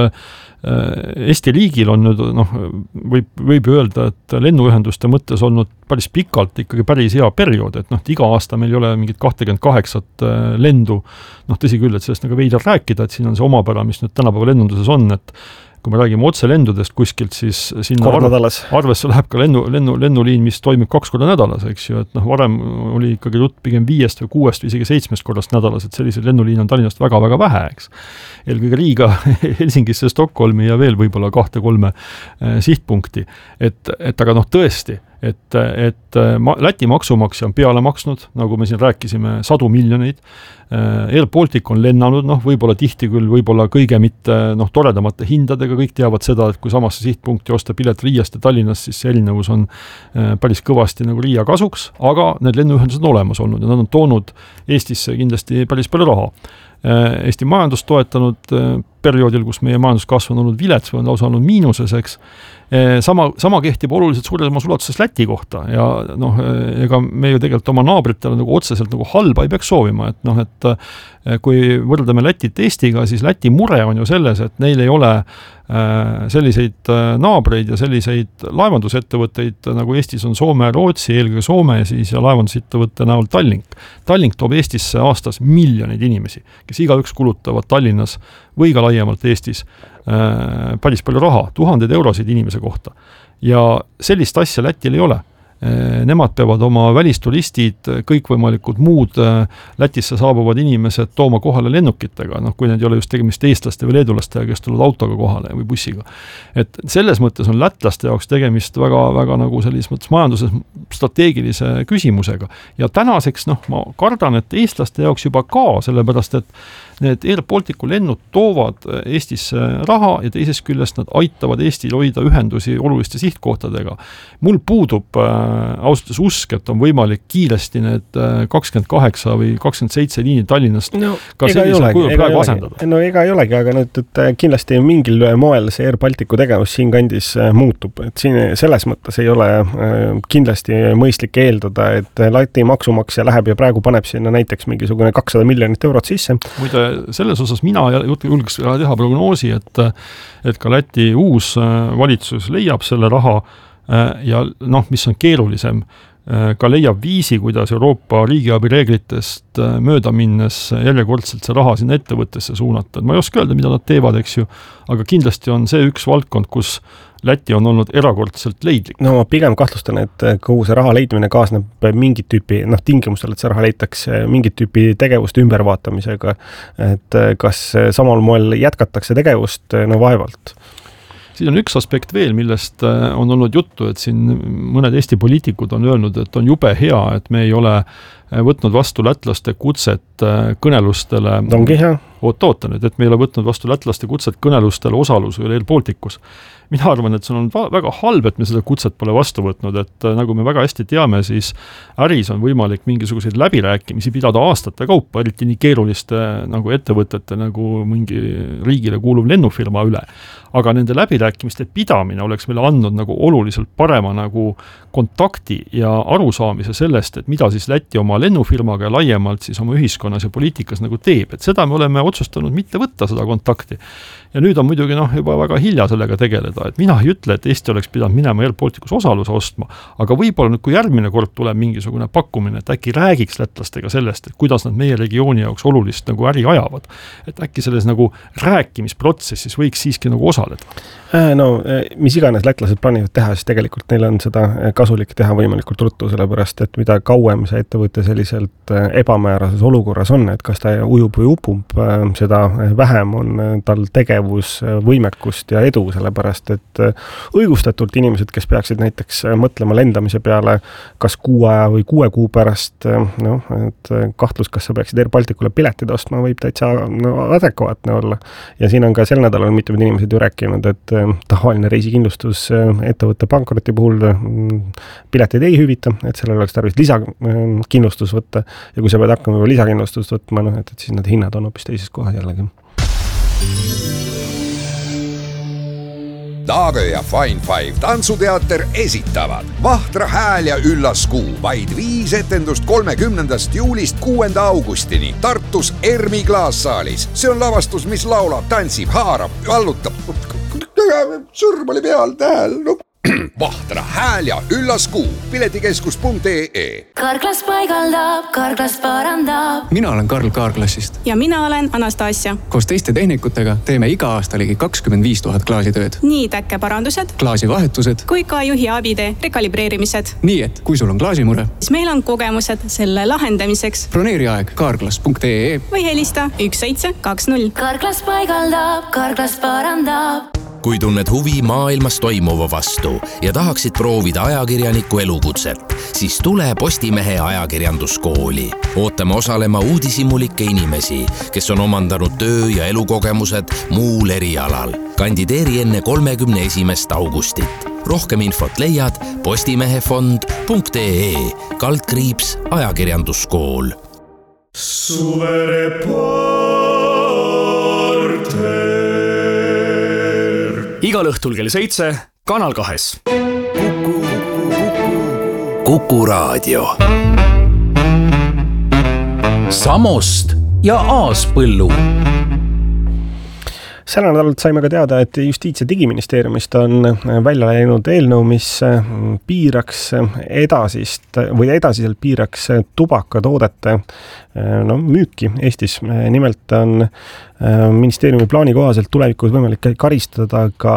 Eesti riigil on nüüd, noh, võib, võib öelda, et lennuühenduste mõttes olnud päris pikalt ikkagi päris hea periood, et noh, iga aasta meil ei ole mingit kakskümmend kaheksa lendu, noh, tõsi küll, et sellest nagu veidra rääkida, et siin on see omapära, mis nüüd tänapäeva lennunduses on, et kui me räägime otse lendudest kuskilt, siis sinna arv, arvesse läheb ka lennu, lennu, lennuliin, mis toimib kaks korda nädalas, eks ju, et noh, varem oli ikkagi jutt pigem viiest või kuuest või isegi seitsmest korrast nädalas, et sellised lennuliin on Tallinnast väga-väga vähe, eks. Eelkõige Riiga, Helsingisse, Stockholmi ja veel võib-olla kahte-kolme eh, sihtpunkti. Et, et aga noh, tõesti, et, et ma, Läti maksumaksja on peale maksnud, nagu me siin rääkisime, sadu miljoneid. Air Baltic on lennanud, noh, võib-olla tihti küll, võib-olla kõige mitte noh, toredamate hindadega, kõik teavad seda, et kui samasse sihtpunkti osta pilet Riiast ja Tallinnast, siis see erinevus on päris kõvasti nagu Riia kasuks, aga need lennuühendused on olemas olnud ja nad on toonud Eestisse kindlasti päris palju raha. Eesti majandus toetanud perioodil, kus meie majanduskasv on olnud vilets või on lausa olnud miinuses, eks. Sama, sama kehtib oluliselt suuremas ulatuses Läti kohta ja noh, ega me ju tegelikult oma naabritele nagu otseselt nagu halba ei peaks soovima, et noh, et kui võrdleme Lätit Eestiga, siis Läti mure on ju selles, et neil ei ole selliseid naabreid ja selliseid laevandusettevõtteid, nagu Eestis on Soome ja Rootsi, eelkõige Soome siis ja laevandusettevõtte näol Tallink. Tallink toob Eestisse aastas miljoneid inimesi, kes igaüks kulutavad Tallinnas või ka laiemalt Eestis päris palju raha, tuhandeid eurosid inimese kohta. Ja sellist asja Lätil ei ole. Nemad peavad oma välisturistid, kõikvõimalikud muud Lätisse saabuvad inimesed tooma kohale lennukitega, noh, kui need ei ole just tegemist eestlaste või leedulastega, kes tulevad autoga kohale või bussiga. Et selles mõttes on lätlaste jaoks tegemist väga, väga nagu sellises mõttes majanduses strateegilise küsimusega. Ja tänaseks, noh, ma kardan, et eestlaste jaoks juba ka, sellepärast, et need Air Balticu lennud toovad Eestisse raha ja teisest küljest nad aitavad Eestil hoida ühendusi oluliste sihtkohtadega. Mul puudub äh, ausalt usk, et on võimalik kiiresti need kakskümmend kaheksa või kakskümmend seitse liini Tallinnast no, ka sellisel kujul praegu asendada. No ega ei olegi, aga nüüd, et kindlasti mingil moel see Air Balticu tegevus siin kandis muutub. Et siin selles mõttes ei ole kindlasti mõistlik eeldada, et Läti maksumaksja läheb ja praegu paneb sinna näiteks mingisugune kakssada miljonit eurot sisse. Muide, selles osas mina julgeks teha prognoosi, et, et ka Läti uus valitsus leiab selle raha ja noh, mis on keerulisem, ka leiab viisi, kuidas Euroopa riigiabi reeglitest mööda minnes järjekordselt see raha sinna ettevõttesse suunata. Ma ei oska öelda, mida nad teevad, eks ju, aga kindlasti on see üks valdkond, kus Läti on olnud erakordselt leidlik. No ma pigem kahtlustan, et kogu see raha leidmine kaasneb mingit tüüpi, noh tingimustel, et see raha leitakse mingit tüüpi tegevust ümbervaatamisega, et kas samal moel jätkatakse tegevust, no vaevalt. Siin on üks aspekt veel, millest on olnud juttu, et siin mõned Eesti poliitikud on öelnud, et on jube hea, et me ei ole võtnud vastu lätlaste kutset kõnelustele. Ongi hea. Oot, oota nüüd, et me ei ole võtnud vastu lätlaste kutset kõnelustele osalusel Air Balticus. Mina arvan, et see on väga halb, et me seda kutset pole vastu võtnud, et nagu me väga hästi teame, siis äris on võimalik mingisuguseid läbirääkimisi pidada aastate kaupa, eriti nii keeruliste nagu ettevõtete nagu mingi riigile kuuluv lennufirma üle. Aga nende läbirääkimiste pidamine oleks meile andnud nagu oluliselt parema nagu kontakti ja arusaamise sellest, et mida siis Läti oma lennufirmaga ja laiemalt siis oma ühiskonnas ja poliitikas nagu teeb. Et seda me oleme otsustanud mitte võtta seda kontakti. Ja nüüd on muidugi noh, juba väga hilja sellega tegeleda, et mina ei ütle, et Eesti oleks pidanud minema Air Balticus osaluse ostma, aga võib-olla nüüd, kui järgmine kord tuleb mingisugune pakkumine, et äkki räägiks lätlastega sellest, et kuidas nad meie regiooni jaoks olulist nagu äri ajavad. Et äkki selles nagu rääkimisprotsessis võiks siiski nagu osaleda. No, mis iganes lätlased plaanivad teha, siis tegelikult neil on seda kasulik teha võimalikult ruttu, sellepärast, et mida kauem see ettevõte selliselt ebamäärases olukorras on, et kas ta ujub või upub, seda vähem on tal tegevus, võimekust ja edu, sellepärast, et õigustatult inimesed, kes peaksid näiteks mõtlema lendamise peale kas kuu aja või kuue kuu pärast, no, et kahtlus, kas sa peaksid Air Balticule piletid ostma, võib täitsa no, adekvaatne olla. Ja siin on ka sel nädalal mitmed inimesed ju rääkinud, et tavaline reisikindlustus ettevõtte pankroti puhul pileteid ei hüvita, et sellel oleks tarvis lisakindlustus võtta ja kui sa pead hakkama juba lisakindlustust võtma, no, et, et siis need hinnad on hoopis teises kohas jällegi. Taagö ja Fine Five tantsuteater esitavad Vahtra hääl ja üllas kuu, vaid viis etendust kolmekümnendast juulist kuuenda augustini Tartus Ermi klaassaalis. See on lavastus, mis laulab, tantsib, haarab, vallutab. Sõrm oli peal, tähel, no. Vahtra hääl ja üllas kuu, piletikeskus punkt ee. Karklas paigaldab, Karklas parandab. Mina olen Karl Kaarklassist. Ja mina olen Anastasia. Koos teiste tehnikutega teeme iga aasta ligi kakskümmend viis tuhat klaasitööd. Nii täkkeparandused, klaasivahetused, kui ka juhi abide rekalibreerimised. Nii, et kui sul on klaasimure, siis meil on kogemused selle lahendamiseks. Broneeri aeg karklas punkt ee või helista üks seitse kaks null. Karklas paigaldab, Karklas parandab. Kui tunned huvi maailmas toimuva vastu ja tahaksid proovida ajakirjaniku elukutset, siis tule Postimehe ajakirjanduskooli. Ootame osalema uudishimulike inimesi, kes on omandanud töö- ja elukogemused muul erialal. Kandideeri enne kolmekümne esimest augustit. Rohkem infot leiad postimehefond punkt ee, kaldkriips ajakirjanduskool. Igal õhtul kell seitse, Kanal kahes. Kuku, Kuku Raadio. Samost ja Aaspõllu. Selle nädalalt saime ka teada, et Justiits- ja Digiministeeriumist on välja läinud eelnõu, mis piiraks edasist või edasiselt piiraks tubakatoodete no, müüki Eestis. Nimelt on ministeeriumi plaani kohaselt tulevikus võimalik karistada ka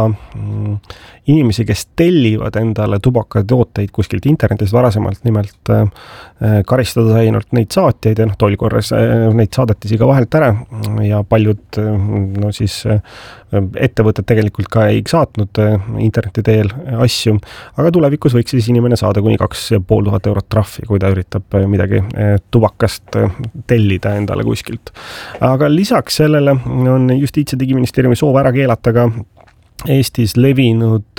inimesi, kes tellivad endale tubakatooteid kuskilt internetis varasemalt. Nimelt karistada sai ainult neid saatjaid ja noh, tollkorras neid saadetisi ka vahelt ära ja paljud no siis ettevõtted tegelikult ka ei saatnud interneti teel asju, aga tulevikus võiks siis inimene saada kuni kaks ja pool tuhat eurot trahvi, kui ta üritab midagi tubakast tellida endale kuskilt. Aga lisaks sellele on Justiits- ja Digiministeeriumi soov ära keelata ka Eestis levinud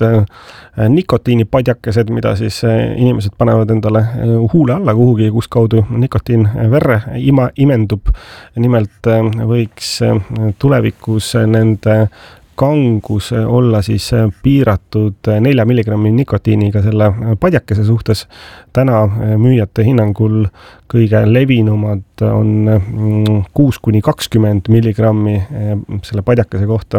nikotiinipadjakesed, mida siis inimesed panevad endale huule alla kuhugi, kus kaudu nikotiin verre ima, imendub. Nimelt võiks tulevikus nende kangus olla siis piiratud nelja milligrammi nikotiiniga selle padjakese suhtes. Täna müüjate hinnangul kõige levinumad on kuus kuni kakskümmend milligrammi selle padjakese kohta.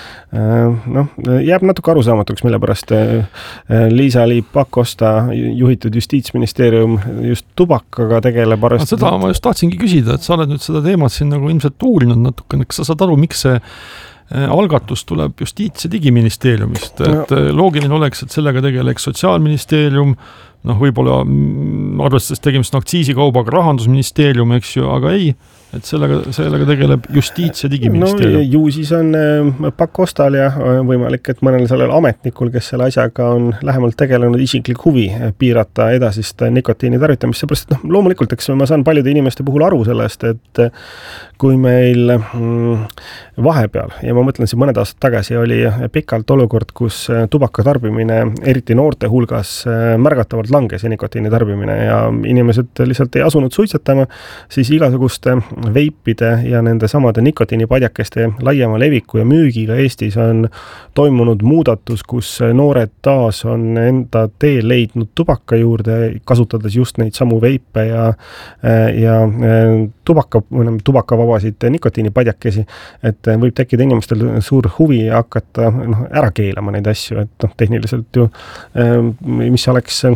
Noh, jääb natuke arusaamatuks, mille pärast Liisa-Ly Pakosta juhitud Justiitsministeerium just tubakaga tegeleb. Seda ma just tahtsingi küsida, et sa oled nüüd seda teemat siin nagu ilmselt uurinud natuke, kas sa saad aru, miks see algatus tuleb Justiits- ja Digiministeeriumist, et no. Loogiline oleks, et sellega tegeleks Sotsiaalministeerium, noh võib-olla arvestades tegemist aktsiisikaubaga Rahandusministeerium, eks ju, aga ei, et sellega, sellega tegeleb Justiits- ja Digiministeerium. No ju siis on Pakostal ja võimalik, et mõnel sellel ametnikul, kes selle asjaga on lähemalt tegelenud isiklik huvi piirata edasist nikotiini tarvitamist, seepärast, noh, loomulikult, eks ma saan paljude inimeste puhul aru sellest, et kui meil vahepeal, ja ma mõtlen siin mõned aastad tagasi, oli pikalt olukord, kus tubaka tarbimine, eriti noorte hulgas, märgatavalt langes ja nikotiini tarbimine ja inimesed lihtsalt ei asunud suitsetama, siis igasuguste veipide ja nende samade nikotiinipadjakeste laiema leviku ja müügiga Eestis on toimunud muudatus, kus noored taas on enda tee leidnud tubaka juurde, kasutades just neid samu veipe ja, ja tubaka, tubakavabasid nikotiinipadjakesi, et võib tekkida inimestel suur huvi hakata noh, ära keelama neid asju, et noh, tehniliselt ju, mis oleks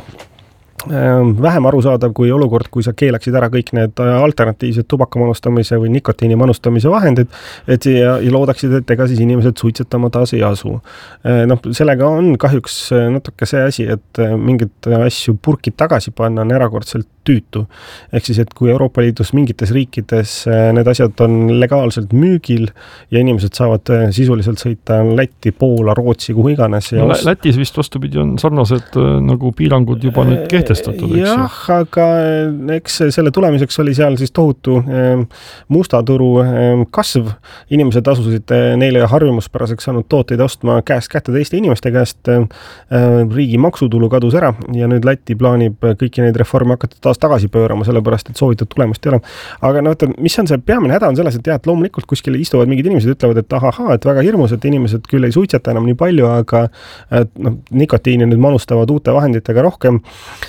vähem arusaadav kui olukord, kui sa keelaksid ära kõik need alternatiivsed tubaka manustamise või nikotiini manustamise vahendid, et ja, ja loodaksid, et ega siis inimesed suitsetama taas ei asu. Noh, sellega on kahjuks natuke see asi, et mingid asju purkid tagasi panna on erakordselt tüütu. Ehk siis, et kui Euroopa Liidus mingites riikides need asjad on legaalselt müügil ja inimesed saavad sisuliselt sõita Lätti, Poola, Rootsi, kuhu iganes. Ja no, Lätis vist vastupidi on sarnased nagu piirangud juba nüüd kehtestatud, eks ju? Jah, aga eks selle tulemiseks oli seal siis tohutu mustaturu kasv. Inimesed asusid neile harjumuspäraseks saanud tooteid ostma käest kätte teiste inimeste käest. Riigi maksutulu kadus ära ja nüüd Läti plaanib kõiki neid reforme hakata taas tagasi pöörama, sellepärast, et soovitud tulemust ei ole. Aga no, mis on see peamine häda on selles, et jah, et loomulikult kuskil istuvad mingid inimesed ütlevad, et ahaha, et väga hirmus, et inimesed küll ei suitseta enam nii palju, aga et, no, nikotiini nüüd manustavad uute vahenditega rohkem.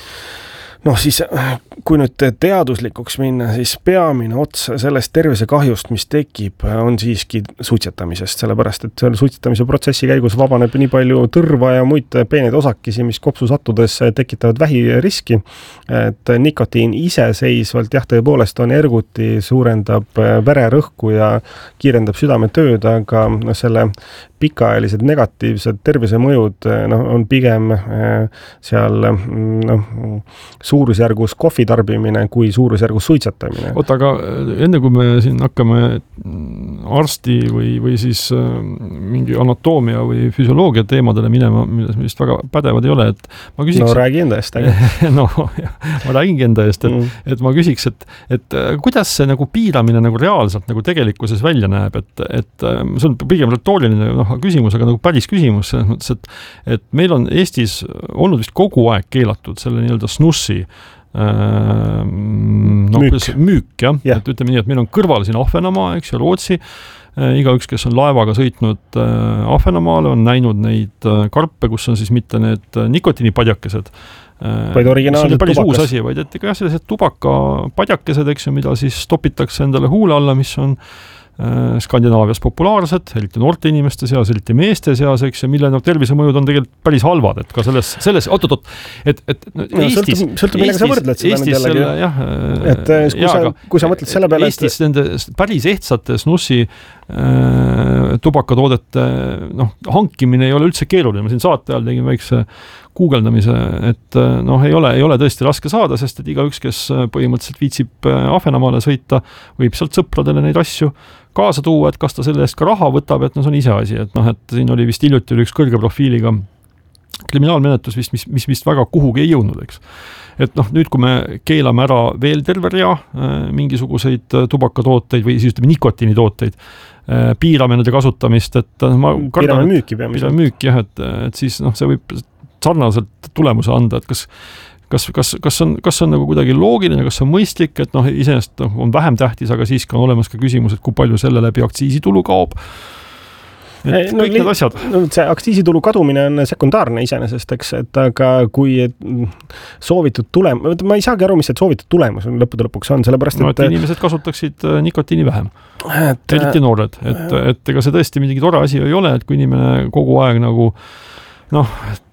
Noh, siis kui nüüd teaduslikuks minna, siis peamine ots sellest tervisekahjust, mis tekib, on siiski suitsetamisest, sellepärast, et selle suitsetamise protsessi käigus vabaneb nii palju tõrva ja muid peeneid osakesi, mis kopsu sattudes tekitavad vähiriski, et nikotiin iseseisvalt, jah, tõepoolest on erguti, suurendab vererõhku ja kiirendab südametööd, aga no, selle pikaajalised negatiivsed tervisemõjud no, on pigem seal no, suurusjärgus kohvi tarbimine kui suurusjärgus suitsetamine. Oota, aga enne kui me siin hakkame arsti või, või siis mingi anatoomia või füsioloogia teemadele minema, milles me vist väga pädevad ei ole, et ma küsiks... No räägi enda eest, aga... no, ma räägingi enda eest, et, mm. et ma küsiks, et, et kuidas see nagu piiramine nagu reaalselt nagu tegelikkuses välja näeb, et, et see on pigem retooriline noh, küsimus, aga nagu päris küsimus selles mõttes, et, et meil on Eestis olnud vist kogu aeg keelatud selle nii-öelda snussi äh, no, müük, müük jah yeah., et ütleme nii, et meil on kõrval siin Ahvenamaa, eks ju, Rootsi, äh, igaüks, kes on laevaga sõitnud äh, Ahvenamaale, on näinud neid äh, karpe, kus on siis mitte need nikotiinipadjakesed, vaid originaalsed päris tubakas. uus asi, vaid et ega sellised tubakapadjakesed, eks ju, mida siis topitakse endale huule alla, mis on Skandinaavias populaarsed, eriti noorte inimeste seas, eriti meeste seas, eks, ja mille no, tervisemõjud on tegelikult päris halvad, et ka selles, selles oot-oot-oot, et, et no, Eestis... Sõltub, sõltub millega sa võrdled seda Eestis selle, jah, et kui, jaa, sa, kui sa mõtled selle peale, Eestis et... nende päris ehtsate snussi äh, tubakatoodete noh, hankimine ei ole üldse keeruline, ma siin saate ajal tegin väikse guugeldamise, et noh, ei ole, ei ole tõesti raske saada, sest et igaüks, kes põhimõtteliselt viitsib Ahvenamaale sõita, võib sealt sõpradele neid asju kaasa tuua, et kas ta selle eest ka raha võtab, et no see on ise asi, et noh, et siin oli vist hiljuti üks kõrge profiiliga kriminaalmenetlus vist, mis, mis vist väga kuhugi ei jõudnud, eks. Et noh, nüüd kui me keelame ära veel terve rea äh, mingisuguseid tubakatooteid või siis ütleme nikotiinitooteid, äh, piirame nende kasutamist, et ma piirame müüki peamiselt. Piirame müüki, jah, et, et siis noh, see võib sarnaselt tulemuse anda, et kas Kas, kas, kas, on, kas on nagu kuidagi loogiline, kas on mõistlik, et noh, iseenesest noh, on vähem tähtis, aga siiski on olemas ka küsimus, et kui palju selle läbi aktsiisitulu kaob. Et no, kõik need asjad. No, see aktsiisitulu kadumine on sekundaarne iseenesest, eks, et aga kui soovitud tulemus, ma ei saagi aru, mis see soovitud tulemus on lõppude lõpuks on, sellepärast, et... No, et inimesed kasutaksid nikotiini vähem. Et, eriti noored. Et, et ega see tõesti midagi tore asi ei ole, et kui inimene kogu aeg nagu noh,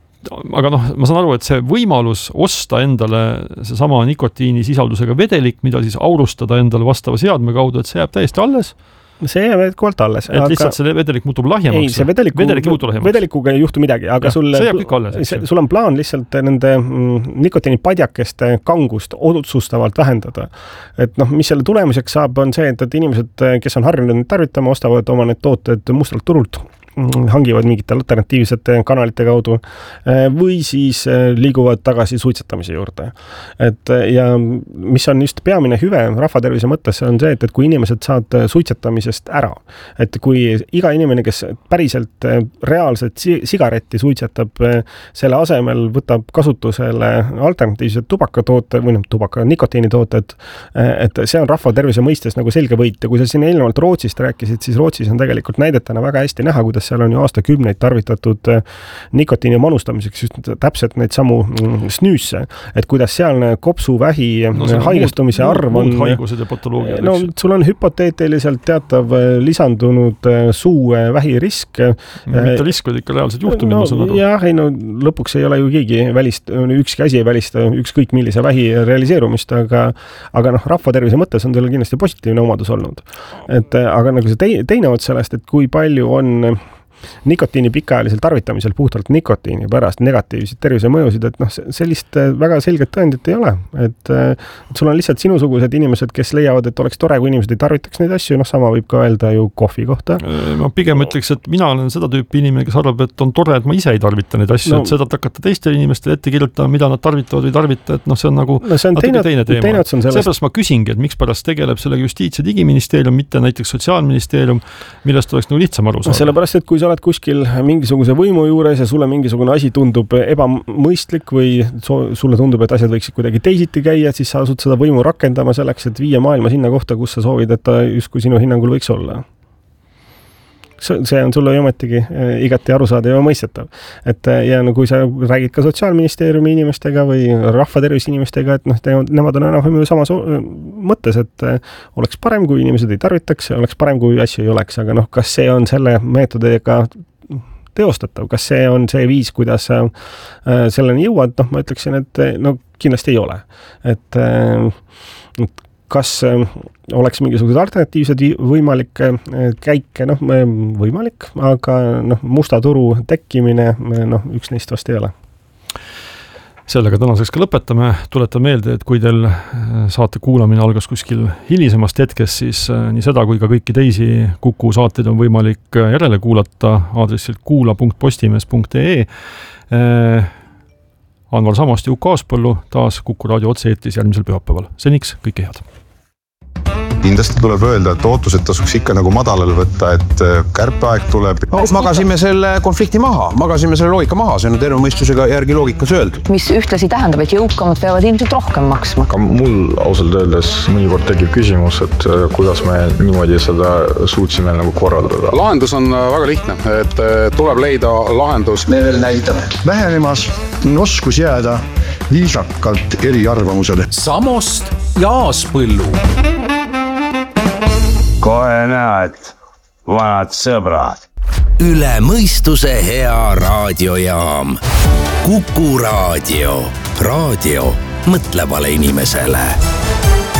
aga noh, ma saan aru, et see võimalus osta endale see sama nikotiini sisaldusega vedelik, mida siis aurustada endale vastava seadme kaudu, et see jääb täiesti alles. See jääb vedelikuvalt alles. Et aga... lihtsalt see vedelik muutub lahjemaks. Ei, see vedeliku, vedelik muutub lahjemaks. Vedelikuga ei juhtu midagi, aga ja, sul, see jääb kõik alles. See, sul on plaan lihtsalt nende nikotiinipadjakeste kangust otsustavalt vähendada. Et noh, mis selle tulemuseks saab, on see, et, et inimesed, kes on harjunud neid tarvitama, ostavad oma need tooted mustalt turult, hangivad mingite alternatiivsete kanalite kaudu või siis liiguvad tagasi suitsetamise juurde. Et, ja mis on just peamine hüve rahvatervise mõttes, on see, et, et kui inimesed saad suitsetamisest ära, et kui iga inimene, kes päriselt reaalselt sigaretti suitsetab, selle asemel võtab kasutusele alternatiivsed tubakatoote või noh, tubaka nikotiinitooted, et see on rahvatervise mõistes nagu selge võit. Ja kui sa siin eelnevalt Rootsist rääkisid, siis Rootsis on tegelikult näidetena väga hästi näha, kuidas seal on ju aastakümneid tarvitatud nikotiini manustamiseks just täpselt neid samu snüüsse, et kuidas sealne kopsuvähi no, haigestumise muud, arv on... haigused ja patoloogiad. No sul on hüpoteetiliselt teatav lisandunud suu vähirisk. Mitte risk, vaid ikka reaalselt juhtumid, no, ma saan aru. Jah, ei no lõpuks ei ole ju keegi välist, ükski asi ei välista ükskõik millise vähi realiseerumist, aga, aga noh, rahvatervise mõttes on sellel kindlasti positiivne omadus olnud. Et, aga nagu see teine ots sellest, et kui palju on nikotiini pikaajalisel tarvitamisel puhtalt nikotiini pärast negatiivseid tervisemõjusid, et noh, sellist väga selget tõendit ei ole. Et, et sul on lihtsalt sinusugused inimesed, kes leiavad, et oleks tore, kui inimesed ei tarvitaks neid asju, noh sama võib ka öelda ju kohvi kohta. Ma pigem ütleks, et mina olen seda tüüpi inimene, kes arvab, et on tore, et ma ise ei tarvita neid asju, no, et seda hakata teistele inimestele ette kirjutama, mida nad tarvitavad või tarvita, et noh, see on nagu no, see on teine, teine teema. Seepärast ma küsingi, et miks pärast tegeleb sellega Justiits- ja Digiministeerium, mitte näiteks Sotsiaalministeerium, millest oleks nagu lihtsam aru saada. Sellepärast, et kui sa oled kuskil mingisuguse võimu juures ja sulle mingisugune asi tundub ebamõistlik või sulle tundub, et asjad võiksid kuidagi teisiti käia, siis sa asud seda võimu rakendama selleks, et viia maailma sinna kohta, kus sa soovid, et ta justkui sinu hinnangul võiks olla. See on sulle ometigi igati arusaada ja mõistetav. Et, ja no, kui sa räägid ka Sotsiaalministeeriumi inimestega või rahvatervise inimestega, et noh, nemad on enam samas mõttes, et oleks parem, kui inimesed ei tarvitaks, oleks parem, kui asju ei oleks, aga noh, kas see on selle meetodiga teostatav, kas see on see viis, kuidas sa selleni jõuad, noh, ma ütleksin, et no kindlasti ei ole. Et, et kas oleks mingisugused alternatiivsed võimalikke käike, noh, võimalik, aga noh, musta turu tekkimine, noh, üks neist vast ei ole. Sellega tänaseks ka lõpetame. Tuletan meelde, et kui teil saate kuulamine algas kuskil hilisemast hetkest, siis nii seda kui ka kõiki teisi Kuku saateid on võimalik järele kuulata aadressilt kuula punkt postimees punkt ee. Anvar Samost ja Uku Aaspõllu taas Kuku raadio otse-eetris järgmisel pühapäeval. Seniks kõike head. Kindlasti tuleb öelda, et ootused tasuks ikka nagu madalal võtta, et kärpeaeg tuleb. No, magasime selle konflikti maha, magasime selle loogika maha, see on terve mõistusega järgi loogikas öeldud. Mis ühtlasi tähendab, et jõukamad peavad ilmselt rohkem maksma. Ka mul ausalt öeldes mõnikord tekib küsimus, et kuidas me niimoodi seda suutsime nagu korraldada. Lahendus on väga lihtne, et tuleb leida lahendus. Me veel näitab vähenemas oskus jääda viisakalt eriarvamusele. Samost ja Aaspõllu. Kohe näed, vanad sõbrad. Üle mõistuse hea raadiojaam. Kuku raadio. Raadio mõtlevale inimesele.